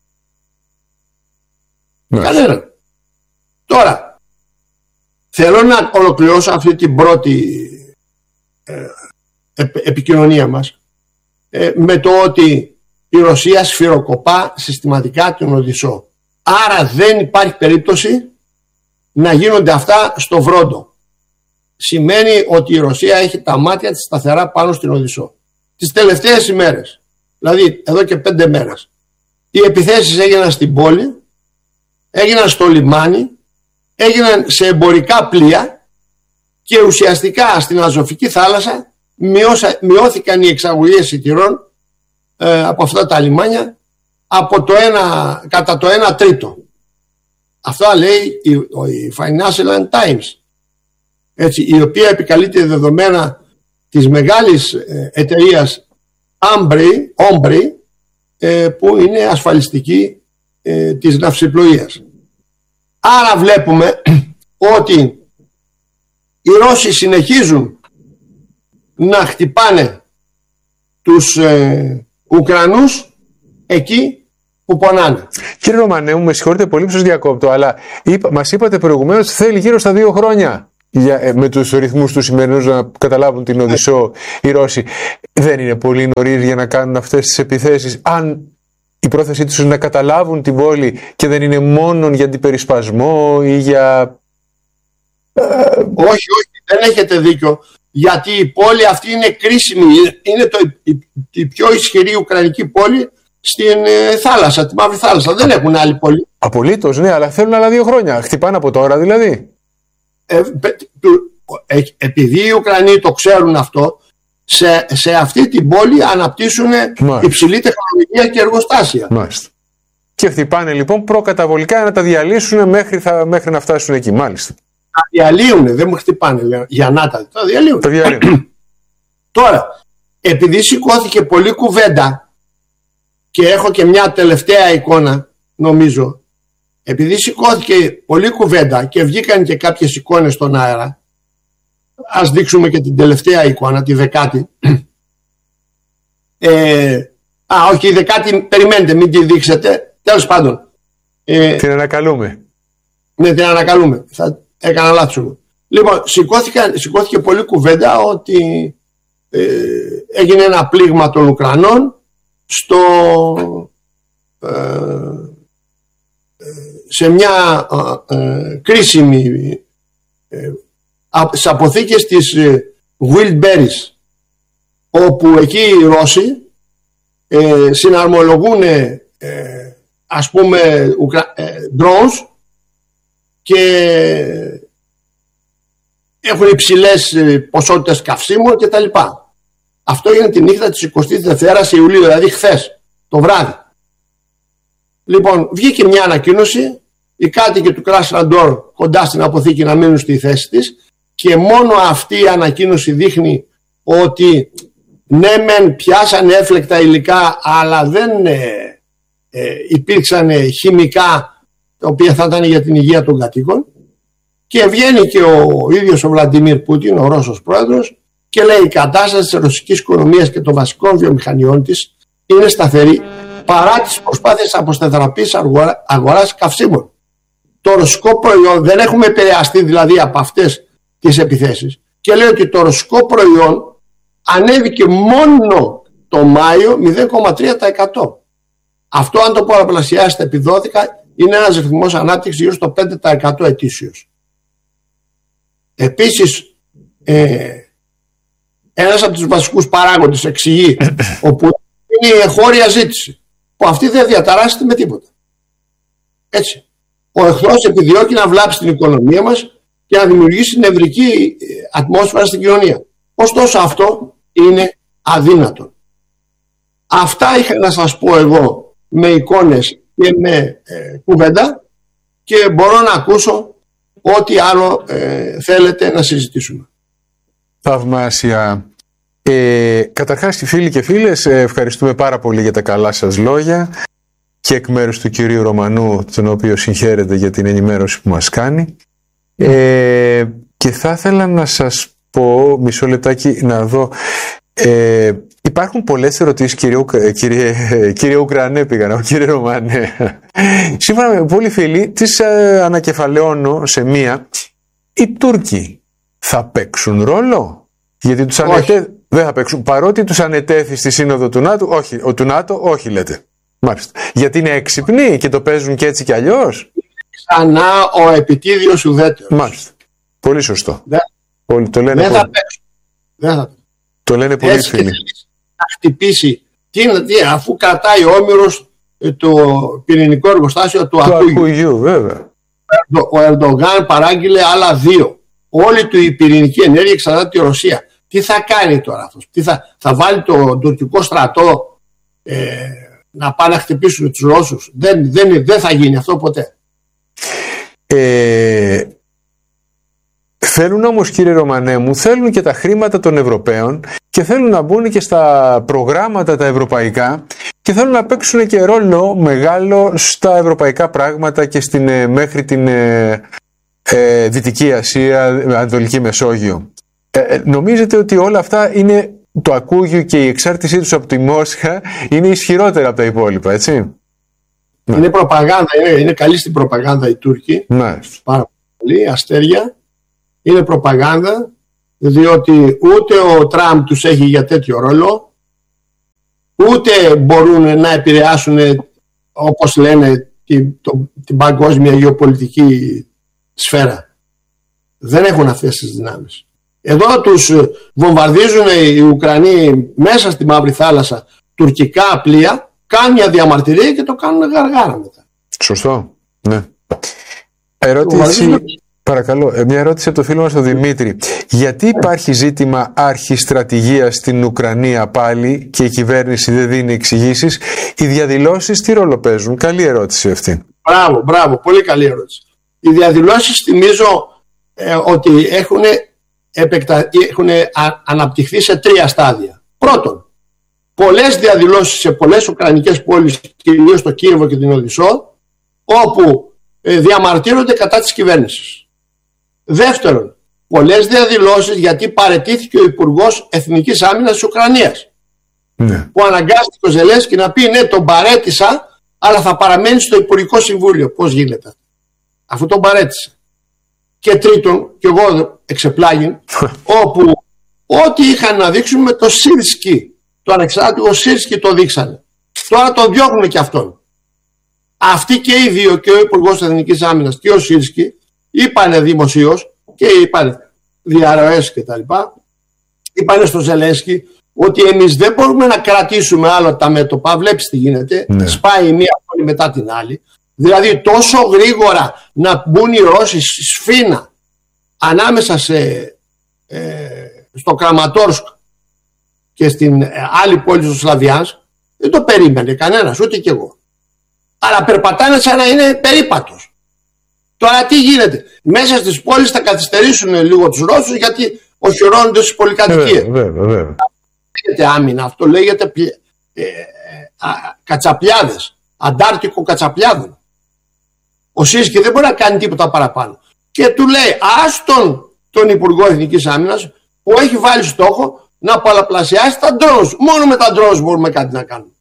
Ναι. Κανέναν. Τώρα, θέλω να ολοκληρώσω αυτή την πρώτη ε, επικοινωνία μας ε, με το ότι η Ρωσία σφυροκοπά συστηματικά την Οδυσσό. Άρα δεν υπάρχει περίπτωση να γίνονται αυτά στο Βρόντο. Σημαίνει ότι η Ρωσία έχει τα μάτια της σταθερά πάνω στην Οδυσσό. Τις τελευταίες ημέρες, δηλαδή εδώ και πέντε μέρες, οι επιθέσεις έγιναν στην πόλη, έγιναν στο λιμάνι, έγιναν σε εμπορικά πλοία και ουσιαστικά στην Αζωφική θάλασσα μειώσα, μειώθηκαν οι εξαγωγές εισιτηρών ε, από αυτά τα λιμάνια από το ένα, κατά το ένα τρίτο. Αυτά λέει η, η Financial Times, έτσι, η οποία επικαλείται δεδομένα της μεγάλης ε, εταιρείας Ombry, ε, που είναι ασφαλιστική ε, της ναυσιπλοείας. Άρα βλέπουμε ότι οι Ρώσοι συνεχίζουν να χτυπάνε τους ε, Ουκρανούς εκεί που πονάνε. Κύριε Ρωμανέ, μου με συγχωρείτε πολύ που σας διακόπτω, αλλά είπα, μας είπατε προηγουμένως ότι θέλει γύρω στα δύο χρόνια. για, ε, με τους ρυθμούς του σημερινούς να καταλάβουν την Οδυσσό οι Ρώσοι, δεν είναι πολύ νωρίς για να κάνουν αυτές τις επιθέσεις, αν η πρόθεσή τους είναι να καταλάβουν την πόλη και δεν είναι μόνο για αντιπερισπασμό ή για... Όχι, όχι, δεν έχετε δίκιο, γιατί η πόλη αυτή είναι κρίσιμη, είναι το, η, η πιο ισχυρή ουκρανική πόλη στην ε, θάλασσα, τη Μαύρη Θάλασσα. Δεν έχουν άλλη πόλη. Απολύτως, ναι, αλλά θέλουν άλλα δύο χρόνια. Χτυπάνε από τώρα δηλαδή. Ε, ε, επειδή οι Ουκρανοί το ξέρουν αυτό, σε, σε αυτή την πόλη αναπτύσσουν Μάλιστα. υψηλή τεχνολογία και εργοστάσια. Μάλιστα. Και χτυπάνε λοιπόν προκαταβολικά να τα διαλύσουν μέχρι, θα, μέχρι να φτάσουν εκεί. Μάλιστα. Τα διαλύουν, δεν μου χτυπάνε για να τα, τα διαλύουν. Τα διαλύουν. Τώρα, επειδή σηκώθηκε πολλή κουβέντα και έχω και μια τελευταία εικόνα, νομίζω, επειδή σηκώθηκε πολλή κουβέντα και βγήκαν και κάποιες εικόνες στον αέρα, ας δείξουμε και την τελευταία εικόνα, τη δεκάτη. Ε, α, όχι, η δεκάτη, περιμένετε, μην τη δείξετε. Τέλος πάντων. Ε, την ανακαλούμε. Ναι, την ανακαλούμε. Θα έκανα λάθος. Λοιπόν, σηκώθηκε πολλή κουβέντα ότι ε, έγινε ένα πλήγμα των Ουκρανών στο, ε, σε μια ε, κρίσιμη ε, στις αποθήκες της Wildberries, όπου εκεί οι Ρώσοι ε, συναρμολογούν ε, ας πούμε ουκρα... ε, drones και έχουν υψηλές ποσότητες καυσίμων και τα λοιπά. Αυτό έγινε τη νύχτα της εικοστής δεύτερης Ιουλίου, δηλαδή χθες το βράδυ. Λοιπόν, βγήκε μια ανακοίνωση, οι κάτοικοι του Κράσναντορ κοντά στην αποθήκη να μείνουν στη θέση της, και μόνο αυτή η ανακοίνωση δείχνει ότι ναι μεν πιάσανε έφλεκτα υλικά, αλλά δεν ε, ε, υπήρξαν χημικά τα οποία θα ήταν για την υγεία των κατοίκων, και βγαίνει και ο ίδιος ο Βλαντιμίρ Πούτιν, ο Ρώσος πρόεδρος, και λέει η κατάσταση της ρωσικής οικονομίας και των βασικών βιομηχανιών της είναι σταθερή παρά τις προσπάθειες αποστεθεραπής αγοράς καυσίμων. Το ρωσικό προϊόν, δεν έχουμε επηρεαστεί δηλαδή από αυτές τις επιθέσεις, και λέει ότι το ρωσικό προϊόν ανέβηκε μόνο το Μάιο μηδέν κόμμα τρία τοις εκατό. Αυτό, αν το πολλαπλασιάσετε επί δώδεκα, είναι ένας ρυθμός ανάπτυξης γύρω στο πέντε τοις εκατό ετήσιος. Επίσης, ε, ένας από τους βασικούς παράγοντες εξηγεί όπου είναι η εγχώρια ζήτηση, που αυτή δεν διαταράσσεται με τίποτα. Έτσι. Ο εχθρός επιδιώκει να βλάψει την οικονομία μας και να δημιουργήσει νευρική ατμόσφαιρα στην κοινωνία. Ωστόσο αυτό είναι αδύνατο. Αυτά είχα να σας πω εγώ με εικόνες και με ε, κουβέντα, και μπορώ να ακούσω ό,τι άλλο ε, θέλετε να συζητήσουμε. Θαυμάσια. Ε, καταρχάς, φίλοι και φίλες, ευχαριστούμε πάρα πολύ για τα καλά σας λόγια, και εκ μέρους του κυρίου Ρωμανού, τον οποίο συγχαίρεται για την ενημέρωση που μας κάνει. Ε, και θα ήθελα να σας πω, μισό λεπτάκι να δω, ε, υπάρχουν πολλές ερωτήσεις, κύριε, κύριε, κύριε Ουκρανέ πήγα, ο κύριε Ρωμανέ. Σύμφωνα με πολλοί φίλοι, τις ε, ανακεφαλαιώνω σε μία. Οι Τούρκοι θα παίξουν ρόλο? Γιατί τους ανετέ... δεν θα παίξουν, παρότι τους ανετέθη στη σύνοδο του ΝΑΤΟ, όχι, ο, του ΝΑΤΟ, όχι λέτε. Μάλιστα. Γιατί είναι έξυπνοι και το παίζουν και έτσι κι αλλιώς. Ξανά ο επιτίδιος ουδέτερος. Μάλιστα. Πολύ σωστό. Δεν, πολύ, το λένε δεν πολύ. θα παίξουν. Δεν θα... Το λένε πολλοί έτσι φίλοι. Να χτυπήσει. Τι, τι, αφού κρατάει ο Όμηρος το πυρηνικό εργοστάσιο του Ακούγιου. Ακούγιου, βέβαια. Ο Ερντογάν παράγγειλε άλλα δύο. Όλη του η πυρηνική ενέργεια εξαρτάται από τη Ρωσία. Τι θα κάνει τώρα αυτός? Τι θα, θα βάλει το τουρκικό στρατό ε, να πάνε να χτυπήσουν τους Ρώσους? Δεν, δεν, δεν θα γίνει αυτό ποτέ. Ε, θέλουν όμως, κύριε Ρωμανέ μου, θέλουν και τα χρήματα των Ευρωπαίων και θέλουν να μπουν και στα προγράμματα τα ευρωπαϊκά και θέλουν να παίξουν και ρόλο μεγάλο στα ευρωπαϊκά πράγματα και στην, μέχρι την ε, ε, Δυτική Ασία, Ανατολική Μεσόγειο. Ε, νομίζετε ότι όλα αυτά είναι, το Ακούγιου και η εξάρτησή τους από τη Μόσχα είναι ισχυρότερα από τα υπόλοιπα, έτσι? Είναι ναι. προπαγάνδα, είναι, είναι καλή στην προπαγάνδα οι Τούρκοι. Ναι. Πάρα πολύ, αστέρια. είναι προπαγάνδα, διότι ούτε ο Τραμπ τους έχει για τέτοιο ρόλο, ούτε μπορούν να επηρεάσουν, όπως λένε, την, το, την παγκόσμια γεωπολιτική σφαίρα. Δεν έχουν αυτές τις δυνάμεις. Εδώ τους βομβαρδίζουν οι Ουκρανοί μέσα στη Μαύρη Θάλασσα τουρκικά πλοία, κάνουν μια διαμαρτυρία και το κάνουν γαργάρα μετά. Σωστό, ναι. Ερώτηση, παρακαλώ, μια ερώτηση από το φίλο μας τον Δημήτρη. Γιατί υπάρχει ζήτημα αρχιστρατηγίας στην Ουκρανία πάλι και η κυβέρνηση δεν δίνει εξηγήσεις? Οι διαδηλώσεις τι ρόλο παίζουν? Καλή ερώτηση αυτή. Μπράβο, μπράβο, πολύ καλή ερώτηση. Οι διαδηλώσεις θυμίζω ε, ότι έχουν, επεκτα... έχουν αναπτυχθεί σε τρία στάδια. Πρώτον, πολλές διαδηλώσεις σε πολλές ουκρανικές πόλεις, κυρίως το Κίεβο και την Οδυσσό, όπου ε, διαμαρτύρονται κατά της κυβέρνησης. Δεύτερον, πολλές διαδηλώσεις γιατί παραιτήθηκε ο Υπουργός Εθνικής Άμυνας της Ουκρανίας, ναι. που αναγκάστηκε ο Ζελένσκι να πει ναι, τον παρέτησα, αλλά θα παραμένει στο Υπουργικό Συμβούλιο. Πώς γίνεται, αφού τον παρέτησε? Και τρίτον, και εγώ εξεπλάγιν, όπου ό,τι είχαν να δείξουν με το Σίρσκι, το ανεξάρτητο Σίρσκι το δείξανε. Τώρα τον διώχνουν και αυτόν. Αυτοί και οι δύο, και ο Υπουργός Εθνικής Άμυνας και ο Σίρσκι, είπανε δημοσίως και είπανε διαρροές και τα λοιπά, είπανε στο Ζελένσκι ότι εμείς δεν μπορούμε να κρατήσουμε άλλο τα μέτωπα. Βλέπεις τι γίνεται, ναι. σπάει η μία πόλη μετά την άλλη. Δηλαδή τόσο γρήγορα να μπουν οι Ρώσοι σφήνα ανάμεσα σε, ε, στο Κραματόρσκ και στην ε, άλλη πόλη του Σλαβιάνσκ, δεν το περίμενε κανένας, ούτε κι εγώ. Αλλά περπατάνε σαν να είναι περίπατος. Τώρα τι γίνεται? Μέσα στις πόλεις θα καθυστερήσουν λίγο τους Ρώσους γιατί οχυρώνονται στις πολυκατοικίες. Βέβαια, βέβαια. Λέγεται άμυνα, αυτό λέγεται ε, ε, α, κατσαπλιάδες, αντάρτικο κατσαπλιάδων. Ο Σίσκι δεν μπορεί να κάνει τίποτα παραπάνω. Και του λέει άστον τον Υπουργό Εθνικής Άμυνας που έχει βάλει στόχο να πολλαπλασιάσει τα ντρόους. Μόνο με τα ντρόους μπορούμε κάτι να κάνουμε.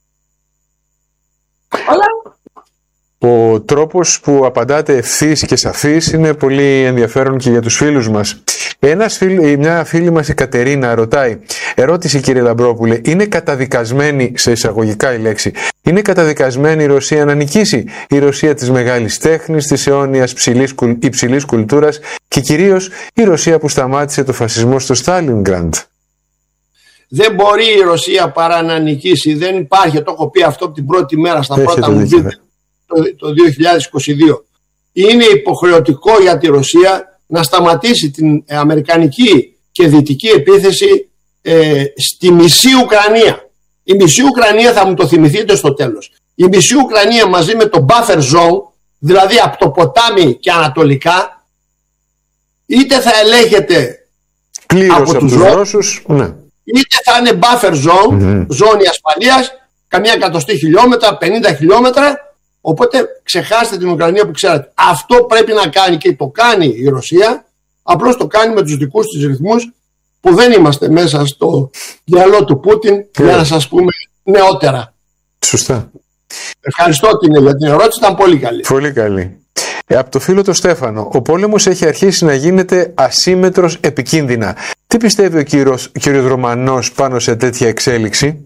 Αλλά ο τρόπος που απαντάτε ευθύς και σαφής είναι πολύ ενδιαφέρον και για τους φίλους μας. Ένας φίλ, μια φίλη μας, η Κατερίνα, ρωτάει, ερώτηση κύριε Λαμπρόπουλε, είναι καταδικασμένη, σε εισαγωγικά η λέξη, είναι καταδικασμένη η Ρωσία να νικήσει? Η Ρωσία της μεγάλης τέχνης, της αιώνιας ψηλής, υψηλής κουλτούρας και κυρίως η Ρωσία που σταμάτησε το φασισμό στο Στάλινγκραντ. Δεν μπορεί η Ρωσία παρά να νικήσει. Δεν υπάρχει, το έχω πει αυτό από την πρώτη μέρα στα Έχετε πρώτα μου βίντεο το, το δύο χιλιάδες είκοσι δύο. Είναι υποχρεωτικό για τη Ρωσία να σταματήσει την αμερικανική και δυτική επίθεση ε, στη μισή Ουκρανία. Η μισή Ουκρανία, θα μου το θυμηθείτε στο τέλος, η μισή Ουκρανία μαζί με το buffer zone, δηλαδή από το ποτάμι και ανατολικά, είτε θα ελέγχεται πλήρως από, από τους Ρώσους, Ρώσους, ναι. είτε θα είναι buffer zone, mm-hmm. ζώνη ασφαλείας, καμιά εκατοστή χιλιόμετρα, πενήντα χιλιόμετρα. Οπότε ξεχάστε την Ουκρανία που ξέρετε. Αυτό πρέπει να κάνει και το κάνει η Ρωσία. Απλώς το κάνει με τους δικούς της ρυθμούς που δεν είμαστε μέσα στο μυαλό του Πούτιν yeah. για να σας πούμε νεότερα. Σωστά. Ευχαριστώ την, για την ερώτηση, ήταν πολύ καλή. Πολύ καλή. Ε, από το φίλο το Στέφανο, ο πόλεμος έχει αρχίσει να γίνεται ασύμμετρος επικίνδυνα. Τι πιστεύει ο κύριος, κύριος Ρωμανός πάνω σε τέτοια εξέλιξη?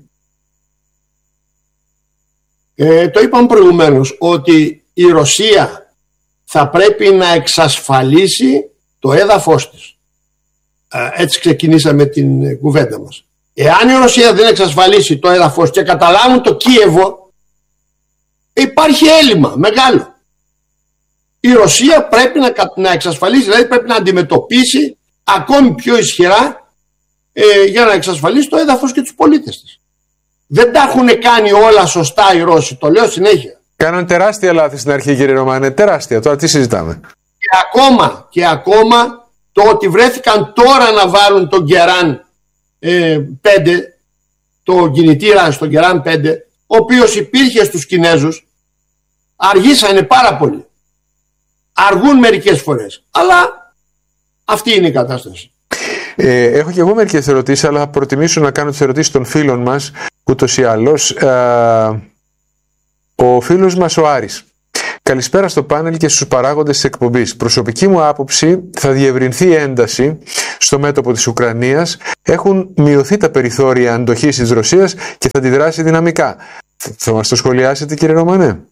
Ε, το είπαμε προηγουμένως ότι η Ρωσία θα πρέπει να εξασφαλίσει το έδαφος της. Ε, έτσι ξεκινήσαμε την κουβέντα μας. Εάν η Ρωσία δεν εξασφαλίσει το έδαφος και καταλάβουν το Κίεβο, υπάρχει έλλειμμα μεγάλο. Η Ρωσία πρέπει να, να εξασφαλίσει, δηλαδή πρέπει να αντιμετωπίσει ακόμη πιο ισχυρά ε, για να εξασφαλίσει το έδαφος και τους πολίτες της. Δεν τα έχουν κάνει όλα σωστά οι Ρώσοι, το λέω συνέχεια. Κάναν τεράστια λάθη στην αρχή, κύριε Ρωμάνε, τεράστια. Τώρα τι συζητάμε? Και ακόμα, και ακόμα το ότι βρέθηκαν τώρα να βάλουν τον Γκεράν ε, πέντε, το κινητήρα στον Γκεράν πέντε, ο οποίος υπήρχε στους Κινέζους, αργήσανε πάρα πολύ. Αργούν μερικές φορές, αλλά αυτή είναι η κατάσταση. Ε, έχω και εγώ μερικές ερωτήσεις, αλλά θα προτιμήσω να κάνω τις ερωτήσεις των φίλων μας, ούτως ή άλλως. Ε, ο φίλος μας ο Άρης Καλησπέρα στο πάνελ και στους παράγοντες της εκπομπής. Προσωπική μου άποψη, θα διευρυνθεί η ένταση στο μέτωπο της Ουκρανίας. Έχουν μειωθεί τα περιθώρια αντοχής της Ρωσίας και θα αντιδράσει δυναμικά. Θα μας το σχολιάσετε, κύριε Ρωμανέ?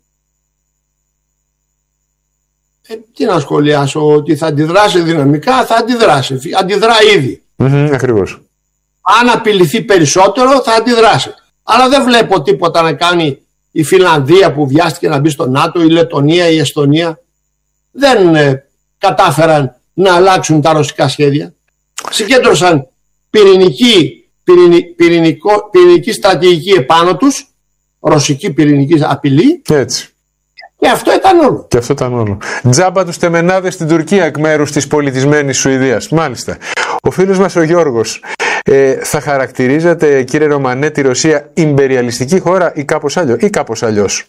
Ε, τι να σχολιάσω, ότι θα αντιδράσει δυναμικά, θα αντιδράσει. Αντιδρά ήδη. Mm-hmm, ακριβώς. Αν απειληθεί περισσότερο, θα αντιδράσει. Αλλά δεν βλέπω τίποτα να κάνει η Φινλανδία που βιάστηκε να μπει στο ΝΑΤΟ, η Λετωνία, η Εστονία. Δεν ε, κατάφεραν να αλλάξουν τα ρωσικά σχέδια. Συγκέντρωσαν πυρηνική, πυρηνη, πυρηνικό, πυρηνική στρατηγική επάνω τους, ρωσική πυρηνική απειλή. Έτσι. Και αυτό ήταν όλο. Και αυτό ήταν όλο. Τζάμπα τους τεμενάδες στην Τουρκία εκ μέρους της πολιτισμένης Σουηδίας. Μάλιστα. Ο φίλος μας ο Γιώργος, ε, θα χαρακτηρίζατε, κύριε Ρωμανέ, τη Ρωσία ιμπεριαλιστική χώρα ή κάπως αλλιώς? Ή κάπως αλλιώς.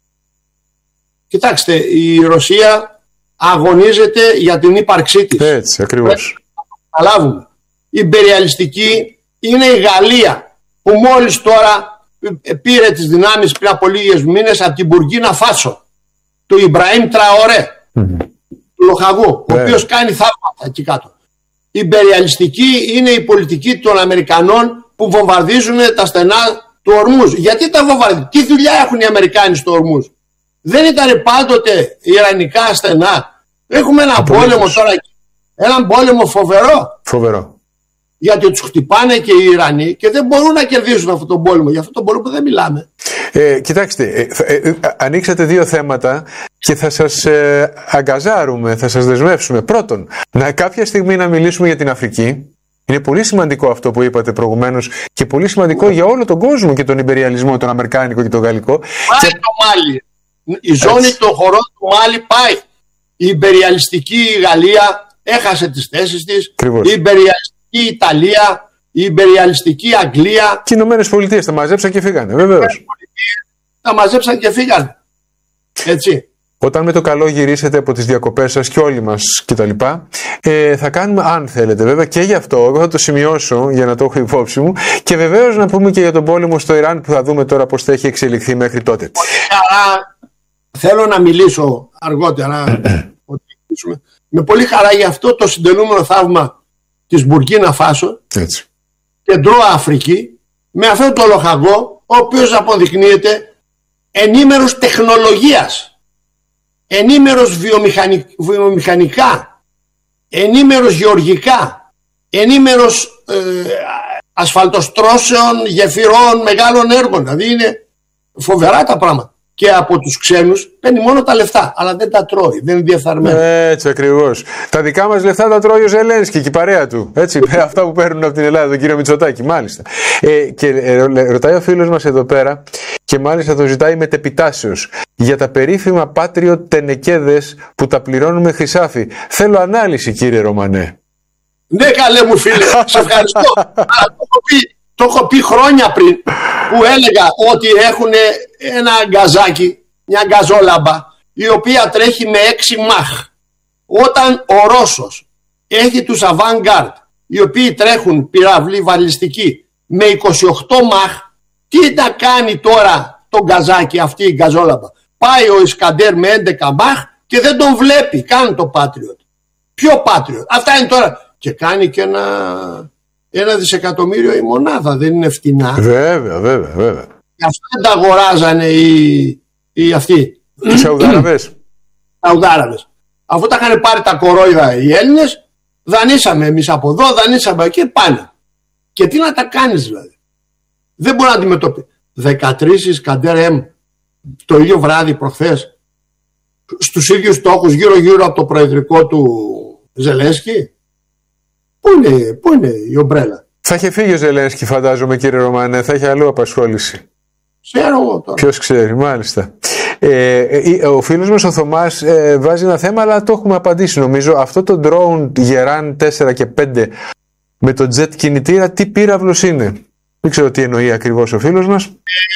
Κοιτάξτε, η Ρωσία αγωνίζεται για την ύπαρξή της. Έτσι, ακριβώς. Καταλάβουμε. Η ιμπεριαλιστική είναι η Γαλλία, που μόλις τώρα πήρε τις δυνάμεις πριν από λίγες μήνες από την Μπουργκίνα Φάσο, του Ιμπραήμ Τραορέ, mm-hmm. του Λοχαγού, yeah. ο οποίος κάνει θαύματα εκεί κάτω. Η ιμπεριαλιστική είναι η πολιτική των Αμερικανών που βομβαρδίζουν τα στενά του Ορμούζ. Γιατί τα βομβαρδίζουν? Τι δουλειά έχουν οι Αμερικάνοι στο Ορμούζ? Δεν ήταν πάντοτε ιρανικά στενά? Έχουμε ένα Απολύτως. πόλεμο τώρα, έναν πόλεμο φοβερό. Φοβερό. Γιατί τους χτυπάνε και οι Ιρανοί και δεν μπορούν να κερδίσουν αυτόν τον πόλεμο. Για αυτόν τον πόλεμο δεν μιλάμε. Ε, κοιτάξτε, ε, ε, ε, ανοίξατε δύο θέματα και θα σας ε, αγκαζάρουμε, θα σας δεσμεύσουμε. Πρώτον, να κάποια στιγμή να μιλήσουμε για την Αφρική. Είναι πολύ σημαντικό αυτό που είπατε προηγουμένως και πολύ σημαντικό για όλο τον κόσμο και τον ιμπεριαλισμό, τον αμερικάνικο και τον γαλλικό. Πάει και... το Μάλι. Η ζώνη Έτσι. των χωρών του Μάλι πάει. Η ιμπεριαλιστική Γαλλία έχασε τις θέσεις της. Ακριβώς. Η ιμπεριαλιστική Ιταλία, η ιμπεριαλιστική Αγγλία. Και οι Ηνωμένες Πολιτείες τα μαζέψαν και φύγανε, βεβαίως. Τα μαζέψαν και φύγανε. Έτσι. Όταν με το καλό γυρίσετε από τις διακοπές σας και όλοι μας κτλ. Ε, θα κάνουμε, αν θέλετε βέβαια, και γι' αυτό, εγώ θα το σημειώσω για να το έχω υπόψη μου, και βεβαίως να πούμε και για τον πόλεμο στο Ιράν που θα δούμε τώρα πώς θα έχει εξελιχθεί μέχρι τότε. Χαρά, θέλω να μιλήσω αργότερα. Με πολύ χαρά για αυτό το συντελούμενο θαύμα της Μπουργκίνα Φάσο, Έτσι. Κεντρό Αφρική, με αυτόν τον Λοχαγό, ο οποίος αποδεικνύεται ενήμερος τεχνολογίας, ενήμερος βιομηχανικ, βιομηχανικά, ενήμερος γεωργικά, ενήμερος ε, ασφαλτοστρώσεων, γεφυρών, μεγάλων έργων. Δηλαδή είναι φοβερά τα πράγματα. Και από τους ξένους παίρνει μόνο τα λεφτά, αλλά δεν τα τρώει, δεν είναι διεφθαρμένο. Έτσι ακριβώς. Τα δικά μας λεφτά τα τρώει ο Ζελένσκι και η παρέα του. Έτσι, αυτά που παίρνουν από την Ελλάδα, τον κύριο Μητσοτάκη, μάλιστα. Ε, και ε, ρωτάει ο φίλος μας εδώ πέρα, και μάλιστα το ζητάει μετεπιτάσεως, για τα περίφημα Patriot τενεκέδες που τα πληρώνουμε χρυσάφι. Θέλω ανάλυση, κύριε Ρωμανέ. Ναι, καλέ μου φίλε, σε ευχαριστώ. Αλλά το έχω πει, το έχω πει χρόνια πριν, που έλεγα ότι έχουν ένα γκαζάκι, μια γκαζόλαμπα, η οποία τρέχει με έξι μαχ. Όταν ο Ρώσος έχει τους Avangard, οι οποίοι τρέχουν πυραυλή βαλιστική με είκοσι οκτώ μαχ, τι να κάνει τώρα το γκαζάκι, αυτή η γκαζόλαμπα? Πάει ο Ισκαντέρ με έντεκα μαχ και δεν τον βλέπει καν το Patriot. Ποιο Patriot? Αυτά είναι τώρα. Και κάνει και ένα... Ένα δισεκατομμύριο η μονάδα, δεν είναι φτηνά. Βέβαια, βέβαια, βέβαια. Και αυτό δεν τα αγοράζανε οι, οι αυτοί. Οι Σαουδάραβες. Σαουδάραβες. Αφού τα είχαν πάρει τα κορόιδα οι Έλληνες, δανείσαμε εμείς από εδώ, δανείσαμε εκεί, πάνε. Και τι να τα κάνεις δηλαδή? Δεν μπορεί να αντιμετωπίσει. δεκατρείς Ισκαντέρ εμ το ίδιο βράδυ προχθές, στους ίδιους στόχους γύρω γύρω από το προεδρικό του Ζελένσκι. Πού είναι, πού είναι η ομπρέλα? Θα είχε φύγει ο Ζελένσκι, φαντάζομαι, κύριε Ρωμανέ, θα είχε αλλού απασχόληση. Ξέρω εγώ τώρα. Ποιος ξέρει, μάλιστα. Ε, ε, ο φίλος μας ο Θωμάς ε, βάζει ένα θέμα, αλλά το έχουμε απαντήσει νομίζω. Αυτό το drone Γεράν τέσσερα και πέντε με το jet κινητήρα, τι πύραυλος είναι? Δεν ξέρω τι εννοεί ακριβώς ο φίλος μας. Ε,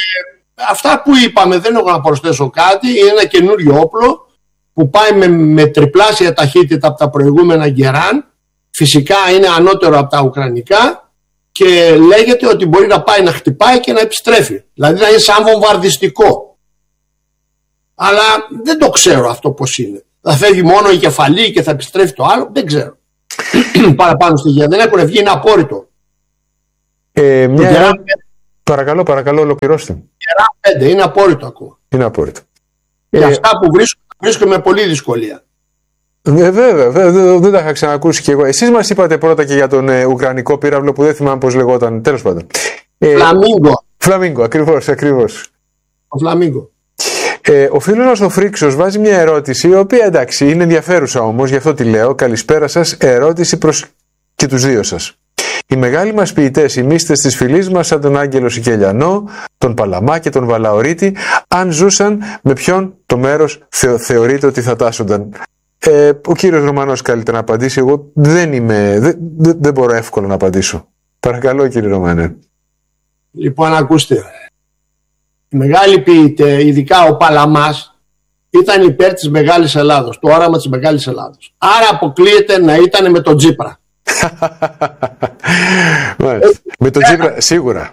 αυτά που είπαμε, δεν έχω να προσθέσω κάτι. Είναι ένα καινούριο όπλο που πάει με, με τριπλάσια ταχύτητα από τα προηγούμενα Γεράν. Φυσικά είναι ανώτερο από τα ουκρανικά και λέγεται ότι μπορεί να πάει να χτυπάει και να επιστρέφει. Δηλαδή να είναι σαν βομβαρδιστικό. Αλλά δεν το ξέρω αυτό πώς είναι. Θα φεύγει μόνο η κεφαλή και θα επιστρέφει το άλλο. Δεν ξέρω. Παραπάνω στοιχεία δεν έχουν βγει, είναι απόρριτο. Ε, μια... Κερά... Παρακαλώ, παρακαλώ, ολοκληρώστε. Κερά πέντε, είναι απόρριτο ακόμα. Είναι απόρριτο. Και ε... αυτά που βρίσκω, βρίσκω με πολύ δυσκολία. Ε, βέβαια, βέβαια, δεν τα είχα ξανακούσει κι εγώ. Εσείς μας είπατε πρώτα και για τον ε, Ουκρανικό πύραυλο που δεν θυμάμαι πώς λεγόταν. Τέλος πάντων. Ε, Φλαμίγκο. Φλαμίγκο, ακριβώς, ακριβώς. Ο Φλαμίγκο. Ε, ο φίλος μας ο Φρίξος βάζει μια ερώτηση, η οποία εντάξει είναι ενδιαφέρουσα όμως, γι' αυτό τη λέω. Καλησπέρα σας, ερώτηση προς και τους δύο σας. Οι μεγάλοι μας ποιητές, οι μύστες της φυλής μας, σαν τον Άγγελο Σικελιανό, τον Παλαμά και τον Βαλαωρίτη, αν ζούσαν, με ποιον το μέρος θεω, θεωρείτε ότι θα τάσσονταν? Ε, ο κύριος Ρωμανός καλύτερα να απαντήσει. Εγώ δεν είμαι, δεν, δεν, δεν μπορώ εύκολα να απαντήσω. Παρακαλώ κύριε Ρωμανέ. Λοιπόν, ακούστε. Οι μεγάλοι ποιητές, ειδικά ο Παλαμάς, ήταν υπέρ της Μεγάλης Ελλάδος, το όραμα της Μεγάλης Ελλάδος. Άρα αποκλείεται να ήταν με τον Τσίπρα. Με τον Τσίπρα, σίγουρα.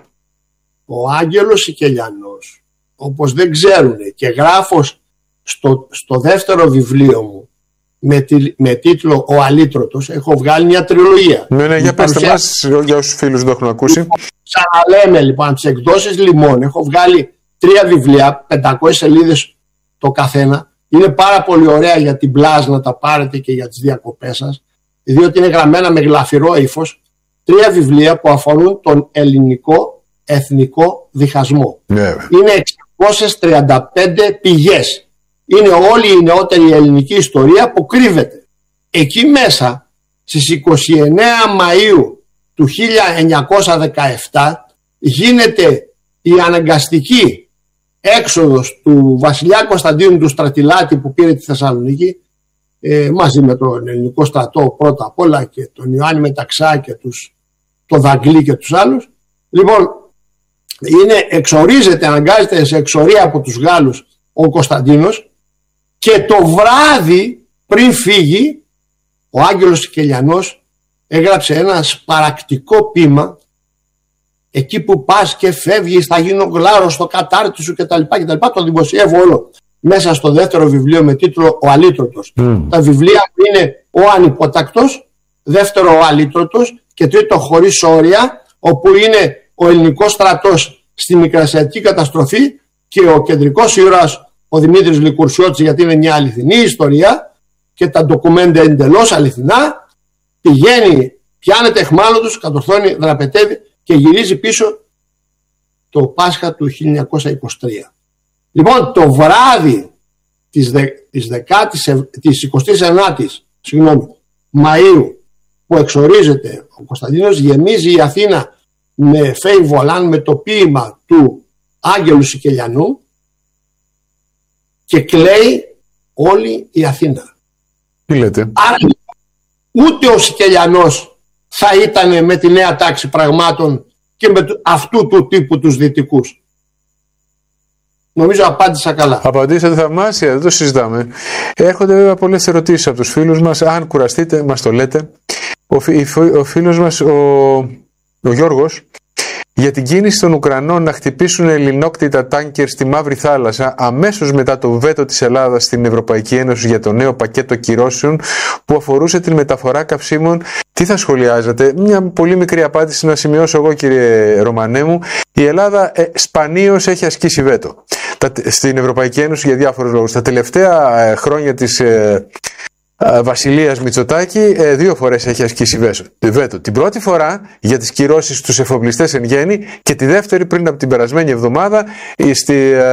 Ο Άγγελος Σικελιανός, όπως δεν ξέρουν, και γράφω στο, στο δεύτερο βιβλίο μου με, τη, με τίτλο «Ο Αλήτρωτος», έχω βγάλει μια τριλογία. Ναι, ναι, για πέστε μας, για όσους φίλους δεν έχουν ακούσει. Ξαναλέμε λοιπόν, τις εκδόσεις Λιμών, έχω βγάλει τρία βιβλία, πεντακόσιες σελίδες το καθένα. Είναι πάρα πολύ ωραία για την πλάζ να τα πάρετε και για τις διακοπές σας, διότι είναι γραμμένα με γλαφυρό ύφος. Τρία βιβλία που αφορούν τον ελληνικό εθνικό διχασμό. Yeah. Είναι εξακόσιες τριάντα πέντε πηγές. Είναι όλη η νεότερη ελληνική ιστορία που κρύβεται. Εκεί μέσα στις είκοσι εννέα Μαΐου του χίλια εννιακόσια δεκαεπτά γίνεται η αναγκαστική έξοδος του βασιλιά Κωνσταντίνου του Στρατιλάτη που πήρε τη Θεσσαλονίκη, ε, μαζί με τον ελληνικό στρατό πρώτα απ' όλα και τον Ιωάννη Μεταξά και τους, τον Δαγκλή και τους άλλους. Λοιπόν, είναι, εξορίζεται, αναγκάζεται σε εξορία από τους Γάλλους ο Κωνσταντίνος, και το βράδυ πριν φύγει ο Άγγελος Σικελιανός έγραψε ένα σπαρακτικό ποίημα. Εκεί που πας και φεύγεις θα γίνω γλάρος στο κατάρτι σου κτλ. Το δημοσιεύω όλο μέσα στο δεύτερο βιβλίο με τίτλο «Ο Αλήτρωτος». Mm. Τα βιβλία είναι «Ο Ανυπότακτος», δεύτερο «Ο Αλήτρωτος» και τρίτο «Χωρίς όρια», όπου είναι ο ελληνικός στρατός στη Μικρασιατική καταστροφή και ο κεντρικός ήρωας ο Δημήτρης Λικουρσιώτης, γιατί είναι μια αληθινή ιστορία και τα ντοκουμέντα εντελώς αληθινά. Πηγαίνει, πιάνεται εχμάλωτος, κατορθώνει, δραπετεύει και γυρίζει πίσω το Πάσχα του χίλια εννιακόσια είκοσι τρία. Λοιπόν, το βράδυ της, δε, της, δεκάτης, της εικοστής ενάτης συγγνώμη, Μαΐου που εξορίζεται ο Κωνσταντίνος, γεμίζει η Αθήνα με φέι βολάν, με το ποίημα του Άγγελου Σικελιανού, και κλαίει όλη η Αθήνα. Τι λέτε? Άρα ούτε ο Σικελιανός θα ήταν με τη νέα τάξη πραγμάτων και με αυτού του τύπου τους δυτικούς. Νομίζω απάντησα καλά. Απαντήσατε θαυμάσια, δεν το συζητάμε. Έρχονται βέβαια πολλές ερωτήσεις από τους φίλους μας. Αν κουραστείτε, μας το λέτε. Ο, ο φίλος μας, ο, ο Γιώργος, για την κίνηση των Ουκρανών να χτυπήσουν ελληνόκτητα τάνκερ στη Μαύρη Θάλασσα αμέσως μετά το βέτο της Ελλάδας στην Ευρωπαϊκή Ένωση για το νέο πακέτο κυρώσεων που αφορούσε την μεταφορά καυσίμων, τι θα σχολιάζατε? Μια πολύ μικρή απάντηση να σημειώσω εγώ, κύριε Ρωμανέ μου. Η Ελλάδα ε, σπανίως έχει ασκήσει βέτο τα, στην Ευρωπαϊκή Ένωση για διάφορους λόγους. Τα τελευταία ε, χρόνια της ε, Βασιλείας Μητσοτάκη δύο φορές έχει ασκήσει βέτο. Την πρώτη φορά για τις κυρώσεις στους εφοπλιστές εν γέννη και τη δεύτερη πριν από την περασμένη εβδομάδα στη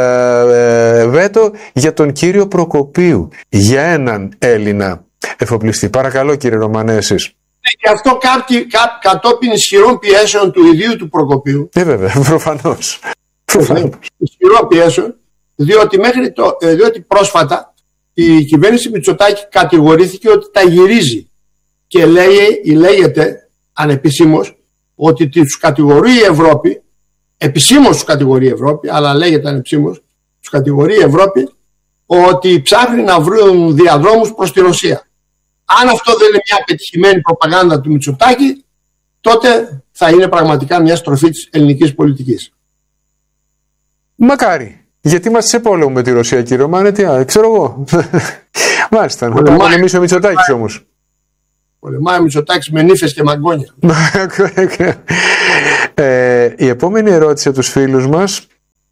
ε, βέτο για τον κύριο Προκοπίου, για έναν Έλληνα εφοπλιστή. Παρακαλώ κύριε Ρωμανέ, εσείς. Και αυτό κάτι, κα, κατόπιν ισχυρών πιέσεων του ιδίου του Προκοπίου. Ε, βέβαια, προφανώς. Ισχυρών πιέσεων, διότι, μέχρι το, διότι πρόσφατα η κυβέρνηση Μητσοτάκη κατηγορήθηκε ότι τα γυρίζει και λέει, λέγεται ανεπισήμως ότι τους κατηγορεί η Ευρώπη, επισήμως τους κατηγορεί η Ευρώπη, αλλά λέγεται ανεπισήμως, τους κατηγορεί η Ευρώπη ότι ψάχνει να βρουν διαδρόμους προς τη Ρωσία. Αν αυτό δεν είναι μια πετυχημένη προπαγάνδα του Μητσοτάκη, τότε θα είναι πραγματικά μια στροφή της ελληνικής πολιτικής. Μακάρι. Γιατί είμαστε σε πόλεμο με τη Ρωσία, κύριε Ρωμάνε, τι, α, ξέρω εγώ. Μάλιστα, να το πολεμήσει ο Μητσοτάκης όμως. Πολεμάει ο Μητσοτάκης με νύφες και μαγκόνια. ε, η επόμενη ερώτηση από τους φίλους μας.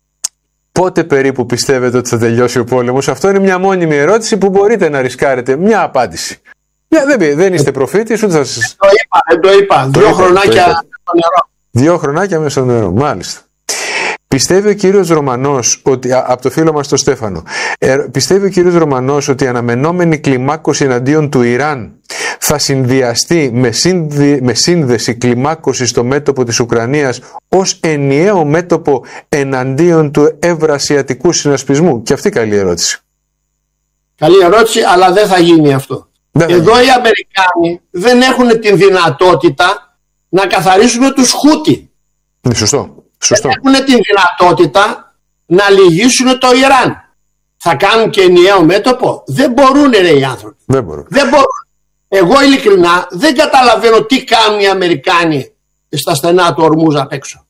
Πότε περίπου πιστεύετε ότι θα τελειώσει ο πόλεμος? Αυτό είναι μια μόνιμη ερώτηση που μπορείτε να ρισκάρετε μια απάντηση. Μια, δεν, δεν είστε προφήτης, ούτε θα σας... Το είπα, δεν το είπα. Το Δύο είπα, χρονάκια μέσα στο νερό. Δύο χρονάκια μέσα στο νερό, μάλιστα. Πιστεύει ο κύριος Ρωμανός, ότι, α, από το φίλο μας τον Στέφανο, ε, πιστεύει ο κύριος Ρωμανός ότι η αναμενόμενη κλιμάκωση εναντίον του Ιράν θα συνδυαστεί με, σύνδυ, με σύνδεση κλιμάκωση στο μέτωπο της Ουκρανίας ως ενιαίο μέτωπο εναντίον του ευρασιατικού συνασπισμού? Και αυτή καλή ερώτηση. Καλή ερώτηση, αλλά δεν θα γίνει αυτό. Δεν Εδώ γίνει. Οι Αμερικάνοι δεν έχουν την δυνατότητα να καθαρίσουν τους Χούτι. Είναι σωστό. Σωστό. Δεν έχουν την δυνατότητα να λυγίσουν το Ιράν. Θα κάνουν και ενιαίο μέτωπο? Δεν μπορούν, ρε, οι άνθρωποι. Δεν μπορούν. Δεν μπορούν. Εγώ ειλικρινά δεν καταλαβαίνω τι κάνουν οι Αμερικάνοι στα στενά του Ορμούζ απ' έξω.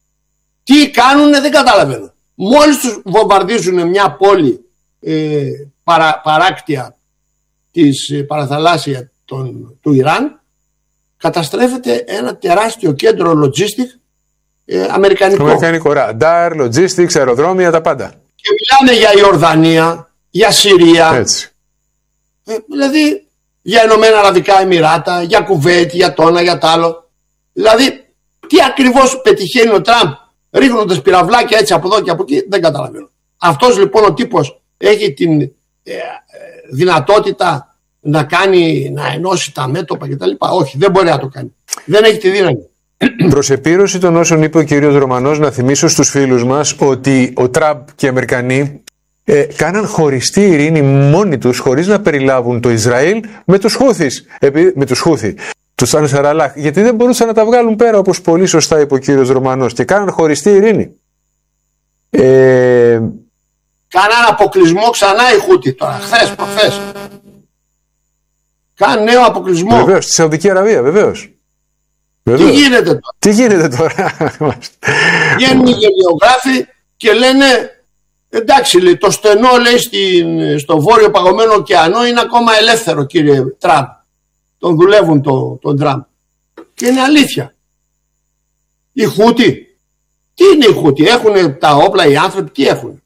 Τι κάνουν δεν καταλαβαίνω. Μόλις τους βομβαρδίζουν μια πόλη ε, παρα, παράκτια της ε, παραθαλάσσια των, του Ιράν, καταστρέφεται ένα τεράστιο κέντρο logistic ε, αμερικανικό. Αμερικανικό ραντάρ, logistics, αεροδρόμια, τα πάντα. Και μιλάνε για Ιορδανία, για Συρία. Έτσι. Ε, δηλαδή για Ηνωμένα Αραβικά Εμιράτα, για Κουβέιτ, για το ένα, για το άλλο. Δηλαδή, τι ακριβώς πετυχαίνει ο Τραμπ ρίχνοντας πυραυλάκια έτσι από εδώ και από εκεί, δεν καταλαβαίνω. Αυτός λοιπόν ο τύπος έχει την ε, ε, δυνατότητα να κάνει, να ενώσει τα μέτωπα κτλ. Όχι, δεν μπορεί να το κάνει. Δεν έχει τη δύναμη. Προς επίρρωση των όσων είπε ο κύριος Ρωμανός, να θυμίσω στους φίλους μας ότι ο Τραμπ και οι Αμερικανοί Ε, κάναν χωριστή ειρήνη μόνοι τους, χωρίς να περιλάβουν το Ισραήλ με τους Χούθις, επί, με τους Χούθι, τους Ανσαραλάχ, γιατί δεν μπορούσαν να τα βγάλουν πέρα, όπως πολύ σωστά είπε ο κύριος Ρωμανός, και κάναν χωριστή ειρήνη. Ε... Κάναν αποκλεισμό ξανά οι Χούθι τώρα, χθες, προχθές. Κάναν νέο αποκλεισμό. Βεβαίως, στη Σαουδική Αραβία, βεβαίως. Τι γίνεται τώρα. Τι γίνεται τώρα. Βγαίνουν οι γεωγράφοι και λένε, εντάξει, λέει, το στενό, λέει, στην, στο βόρειο παγωμένο ωκεανό είναι ακόμα ελεύθερο, κύριε Τραμπ. Τον δουλεύουν το, τον Τραμπ. Και είναι αλήθεια. Οι Χούτι, τι είναι οι Χούτι? Έχουν τα όπλα οι άνθρωποι, τι έχουν?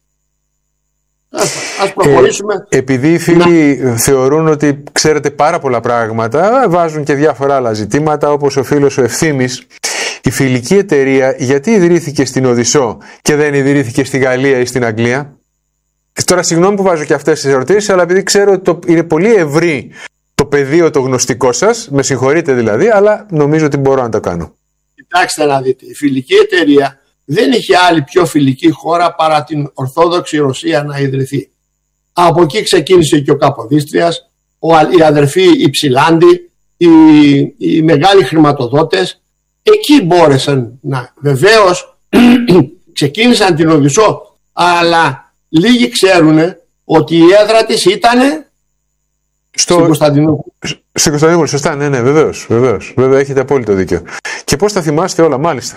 Ας προχωρήσουμε. Ε, επειδή οι φίλοι να... θεωρούν ότι ξέρετε πάρα πολλά πράγματα, βάζουν και διάφορα άλλα ζητήματα, όπως ο φίλος ο Ευθύμης. Η φιλική εταιρεία γιατί ιδρύθηκε στην Οδυσσό και δεν ιδρύθηκε στη Γαλλία ή στην Αγγλία? Τώρα συγγνώμη που βάζω και αυτές τις ερωτήσεις, αλλά επειδή ξέρω ότι το, είναι πολύ ευρύ το πεδίο το γνωστικό σας, με συγχωρείτε δηλαδή, αλλά νομίζω ότι μπορώ να το κάνω. Κοιτάξτε να δείτε, η φιλική εταιρεία δεν είχε άλλη πιο φιλική χώρα παρά την Ορθόδοξη Ρωσία να ιδρυθεί. Από εκεί ξεκίνησε και ο Καποδίστριας, οι αδερφοί οι Ψηλάντοι, οι, οι μεγάλοι χρηματοδότες. Εκεί μπόρεσαν να, βεβαίως ξεκίνησαν την Οδυσσό, αλλά λίγοι ξέρουν ότι η έδρα της ήταν στο... στην Κωνσταντινούπολη. Στην Κωνσταντινούπολη, σωστά, ναι, ναι, βεβαίως, βεβαίως, βέβαια έχετε απόλυτο δίκιο. Και πώς τα θυμάστε όλα, μάλιστα.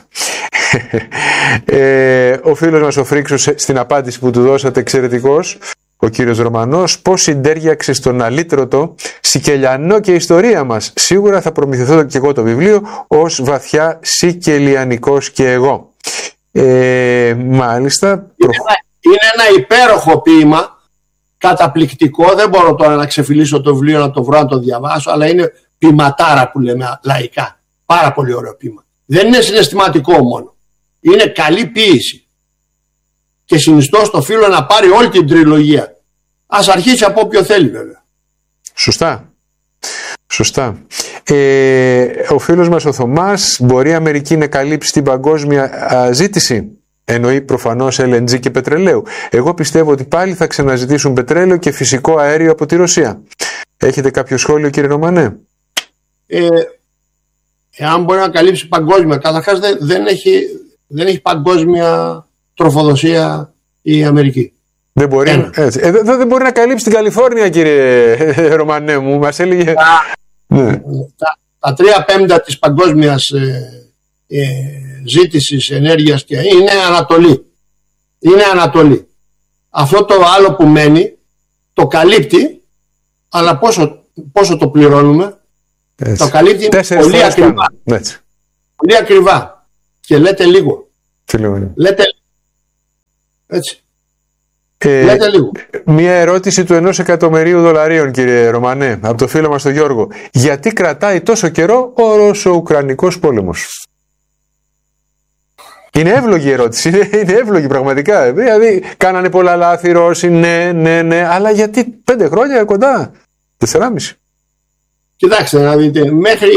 ε, ο φίλος μας ο Φρίξος στην απάντηση που του δώσατε εξαιρετικός, ο κύριος Ρωμανός, πώς συντέριαξε στον αλήτρωτο Σικελιανό και ιστορία μας. Σίγουρα θα προμηθευτώ και εγώ το βιβλίο ως βαθιά σικελιανικός και εγώ. Ε, μάλιστα. Είναι, προ... ένα, είναι ένα υπέροχο ποίημα, καταπληκτικό. Δεν μπορώ τώρα να ξεφυλίσω το βιβλίο, να το βρω, να το διαβάσω, αλλά είναι ποιηματάρα που λέμε λαϊκά. Πάρα πολύ ωραίο ποίημα. Δεν είναι συναισθηματικό μόνο. Είναι καλή ποίηση. Και συνιστώ στο φίλο να πάρει όλη την τριλογία. Ας αρχίσει από όποιο θέλει βέβαια. Σωστά. Σωστά. Ε, ο φίλος μας ο Θωμάς, μπορεί η Αμερική να καλύψει την παγκόσμια α, ζήτηση? Εννοεί προφανώς ελ εν τζι και πετρελαίου. Εγώ πιστεύω ότι πάλι θα ξαναζητήσουν πετρέλαιο και φυσικό αέριο από τη Ρωσία. Έχετε κάποιο σχόλιο, κύριε Ρωμανέ? Ε, εάν μπορεί να καλύψει παγκόσμια, καταρχάς δεν, δεν, έχει, δεν έχει παγκόσμια τροφοδοσία η Αμερική. Δεν μπορεί, έτσι. Ε, δεν, δεν μπορεί να καλύψει την Καλιφόρνια, κύριε Ρωμανέ μου. Μας έλεγε... Τα, ναι. τα, τα τρία πέμπτα της παγκόσμιας ε, ε, ζήτησης ενέργειας και είναι Ανατολή. Είναι Ανατολή. αυτό το άλλο που μένει το καλύπτει, αλλά πόσο, πόσο το πληρώνουμε? Έτσι. Το καλύπτει πολύ ακριβά. Πολύ ακριβά. Και λέτε λίγο. Και λίγο. Λέτε, έτσι. Ε, λέτε λίγο. Μία ερώτηση του ενός εκατομμυρίου δολαρίων, κύριε Ρωμανέ, από το φίλο μας τον Γιώργο. Γιατί κρατάει τόσο καιρό ο Ρώσο-Ουκρανικός πόλεμος? Είναι εύλογη η ερώτηση, είναι, είναι εύλογη πραγματικά. Δηλαδή, κάνανε πολλά λάθη οι Ρώσοι, ναι, ναι, ναι, αλλά γιατί πέντε χρόνια κοντά, τεσσεράμιση. Κοιτάξτε να δείτε, μέχρι,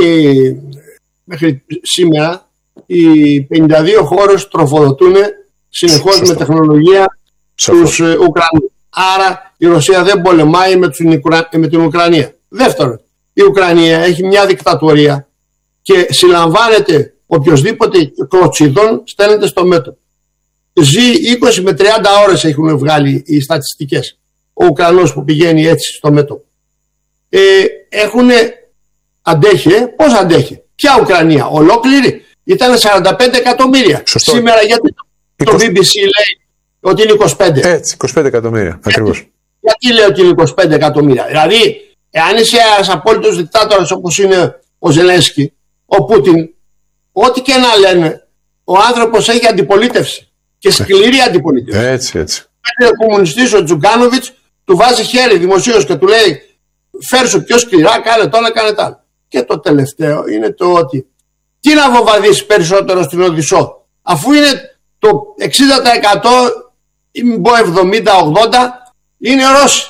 μέχρι σήμερα οι πενήντα δύο χώρες τροφοδοτούν συνεχώς Σωστό. με τεχνολογία Σωστό. τους Ουκρανούς. Άρα η Ρωσία δεν πολεμάει με, τους, με την Ουκρανία. Δεύτερον, η Ουκρανία έχει μια δικτατορία και συλλαμβάνεται οποιοσδήποτε κλωτσιδών στέλνεται στο μέτωπο. Ζει είκοσι με τριάντα ώρες έχουν βγάλει οι στατιστικές. Ο Ουκρανός που πηγαίνει έτσι στο μέτωπο. Ε, έχουν αντέχει, ε? πώς αντέχει? Ποια Ουκρανία? Ολόκληρη? Ήταν σαράντα πέντε εκατομμύρια. Σωστό. Σήμερα γιατί το είκοσι... μπι μπι σι λέει ότι είναι είκοσι πέντε? Έτσι, είκοσι πέντε εκατομμύρια ακριβώς. Γιατί λέει ότι είναι είκοσι πέντε εκατομμύρια? Δηλαδή, εάν είσαι ένας απόλυτος δικτάτορας όπως είναι ο Ζελένσκι, ο Πούτιν, ό,τι και να λένε, ο άνθρωπος έχει αντιπολίτευση και σκληρή αντιπολίτευση. Έτσι, έτσι. Ο κομμουνιστής ο Τζουγκάνοβιτς του βάζει χέρι δημοσίως και του λέει φέρσου πιο σκληρά, κάνε το ένα, κάνε το άλλο. Και το τελευταίο είναι το ότι τι να βομβαρδίσει περισσότερο στην Οδυσσό, αφού είναι το εξήντα τοις εκατό ή μην πω εβδομήντα με ογδόντα τοις εκατό είναι Ρώσοι.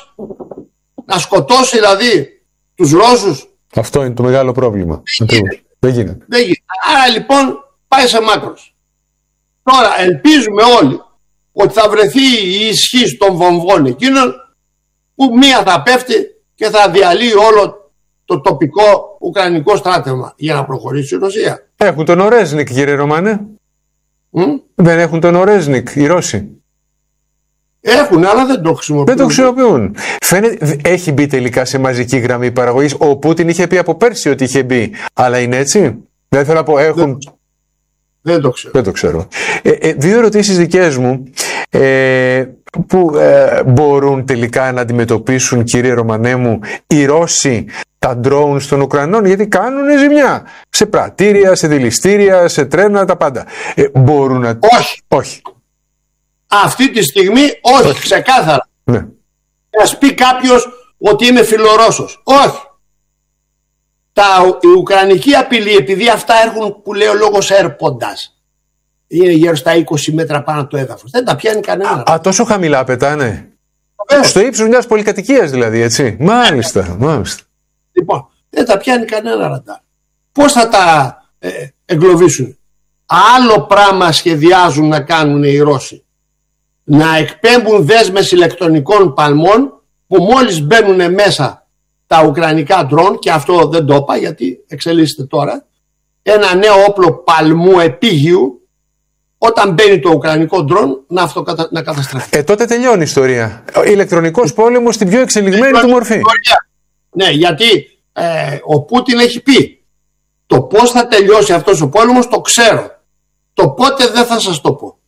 Να σκοτώσει δηλαδή τους Ρώσους. Αυτό είναι το μεγάλο πρόβλημα. Δεν γίνεται. Δεν γίνεται. Άρα λοιπόν πάει σε μάκρος. Τώρα ελπίζουμε όλοι ότι θα βρεθεί η ισχύ των βομβών εκείνων που μία θα πέφτει και θα διαλύει όλο το τοπικό ουκρανικό στράτευμα για να προχωρήσει η Ρωσία. Έχουν τον Ορέζνικ, κύριε Ρωμανέ. Mm? Δεν έχουν τον Ορέζνικ οι Ρώσοι? Έχουν, αλλά δεν το χρησιμοποιούν. Δεν το χρησιμοποιούν. Φαίνεται, έχει μπει τελικά σε μαζική γραμμή παραγωγής. Ο Πούτιν είχε πει από πέρσι ότι είχε μπει. Αλλά είναι έτσι? Δεν θέλω να πω, έχουν... Δεν το ξέρω. Δεν το ξέρω. Ε, ε, δύο ερωτήσεις δικές μου ε, που ε, μπορούν τελικά να αντιμετωπίσουν, κύριε Ρωμανέ μου, οι Ρώσοι τα drones των Ουκρανών, γιατί κάνουν ζημιά σε πρατήρια, σε δηληστήρια, σε τρένα, τα πάντα. Ε, μπορούν να... Όχι. Όχι. Αυτή τη στιγμή όχι, όχι. Ξεκάθαρα. Ναι. Ας πει κάποιος ότι είμαι φιλορώσος. Όχι. Τα, η ουκρανική απειλή, επειδή αυτά έχουν που λέει ο λόγος έρποντας, είναι γύρω στα είκοσι μέτρα πάνω από το έδαφος. Δεν τα πιάνει κανένα. Α, τόσο χαμηλά πετάνε? Βεβαίως. Στο ύψος μιας πολυκατοικίας δηλαδή, έτσι? Μάλιστα, μάλιστα. Λοιπόν, δεν τα πιάνει κανένα ραντάρ. Πώς θα τα ε, εγκλωβίσουν? Άλλο πράγμα σχεδιάζουν να κάνουν οι Ρώσοι. Να εκπέμπουν δέσμες ηλεκτρονικών παλμών που μόλις μπαίνουν μέσα τα ουκρανικά ντρόν, και αυτό δεν το είπα γιατί εξελίσσεται τώρα, ένα νέο όπλο παλμού επίγειου, όταν μπαίνει το ουκρανικό ντρόν να, αυτοκατα... να καταστραφεί. Ε, τότε τελειώνει η ιστορία. Ο ηλεκτρονικός πόλεμος στην πιο εξελιγμένη του μορφή. Ναι, γιατί ε, ο Πούτιν έχει πει το πώς θα τελειώσει αυτός ο πόλεμος το ξέρω. Το πότε δεν θα σας το πω.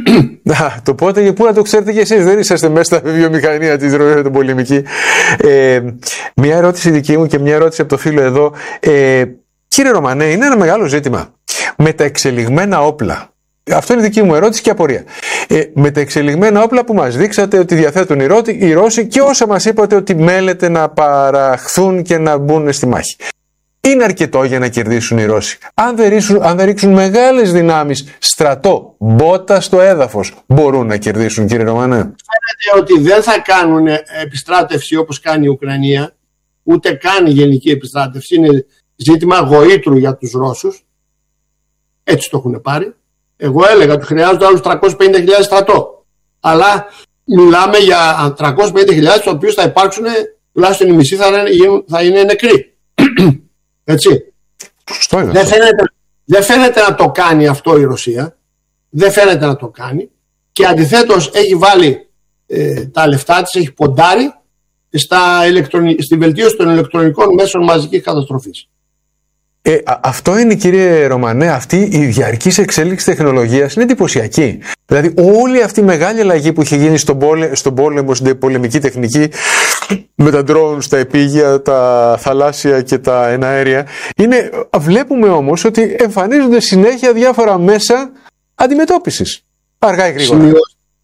Α, το πότε και πού να το ξέρετε κι εσείς, δεν είσαστε μέσα στα βιομηχανία της των πολεμική. Ε, μια ερώτηση δική μου και μια ερώτηση από το φίλο εδώ. Ε, κύριε Ρωμανέ, είναι ένα μεγάλο ζήτημα με τα εξελιγμένα όπλα. Αυτό είναι δική μου ερώτηση και απορία. Ε, με τα εξελιγμένα όπλα που μας δείξατε ότι διαθέτουν οι, Ρώτη, οι Ρώσοι και όσα μας είπατε ότι μέλετε να παραχθούν και να μπουν στη μάχη. Είναι αρκετό για να κερδίσουν οι Ρώσοι? Αν δεν ρίξουν, αν δεν ρίξουν μεγάλες δυνάμεις, στρατό, μπότα στο έδαφος, μπορούν να κερδίσουν, κύριε Ρωμανέ? Φαίνεται ότι δεν θα κάνουν επιστράτευση όπως κάνει η Ουκρανία, ούτε καν γενική επιστράτευση. Είναι ζήτημα γοήτρου για τους Ρώσους. Έτσι το έχουν πάρει. Εγώ έλεγα ότι χρειάζονται άλλους τριακόσιες πενήντα χιλιάδες στρατό. Αλλά μιλάμε για τριακόσιες πενήντα χιλιάδες, τους οποίους θα υπάρξουν, τουλάχιστον οι μισοί θα είναι, θα είναι νεκροί. Έτσι. Δεν φαίνεται, δεν φαίνεται να το κάνει αυτό η Ρωσία. Δεν φαίνεται να το κάνει. Και αντιθέτως έχει βάλει ε, τα λεφτά της, έχει ποντάρει στα ηλεκτρονι... στη βελτίωση των ηλεκτρονικών μέσων μαζικής καταστροφής. Ε, αυτό είναι, κύριε Ρωμανέ, αυτή η διαρκής εξέλιξη τεχνολογίας είναι εντυπωσιακή. Δηλαδή όλη αυτή η μεγάλη αλλαγή που είχε γίνει στον, πόλε, στον πόλεμο, στην πολεμική τεχνική, με τα drones, τα επίγεια, τα θαλάσσια και τα εναέρια, είναι, βλέπουμε όμως ότι εμφανίζονται συνέχεια διάφορα μέσα αντιμετώπισης. Αργά ή γρήγορα.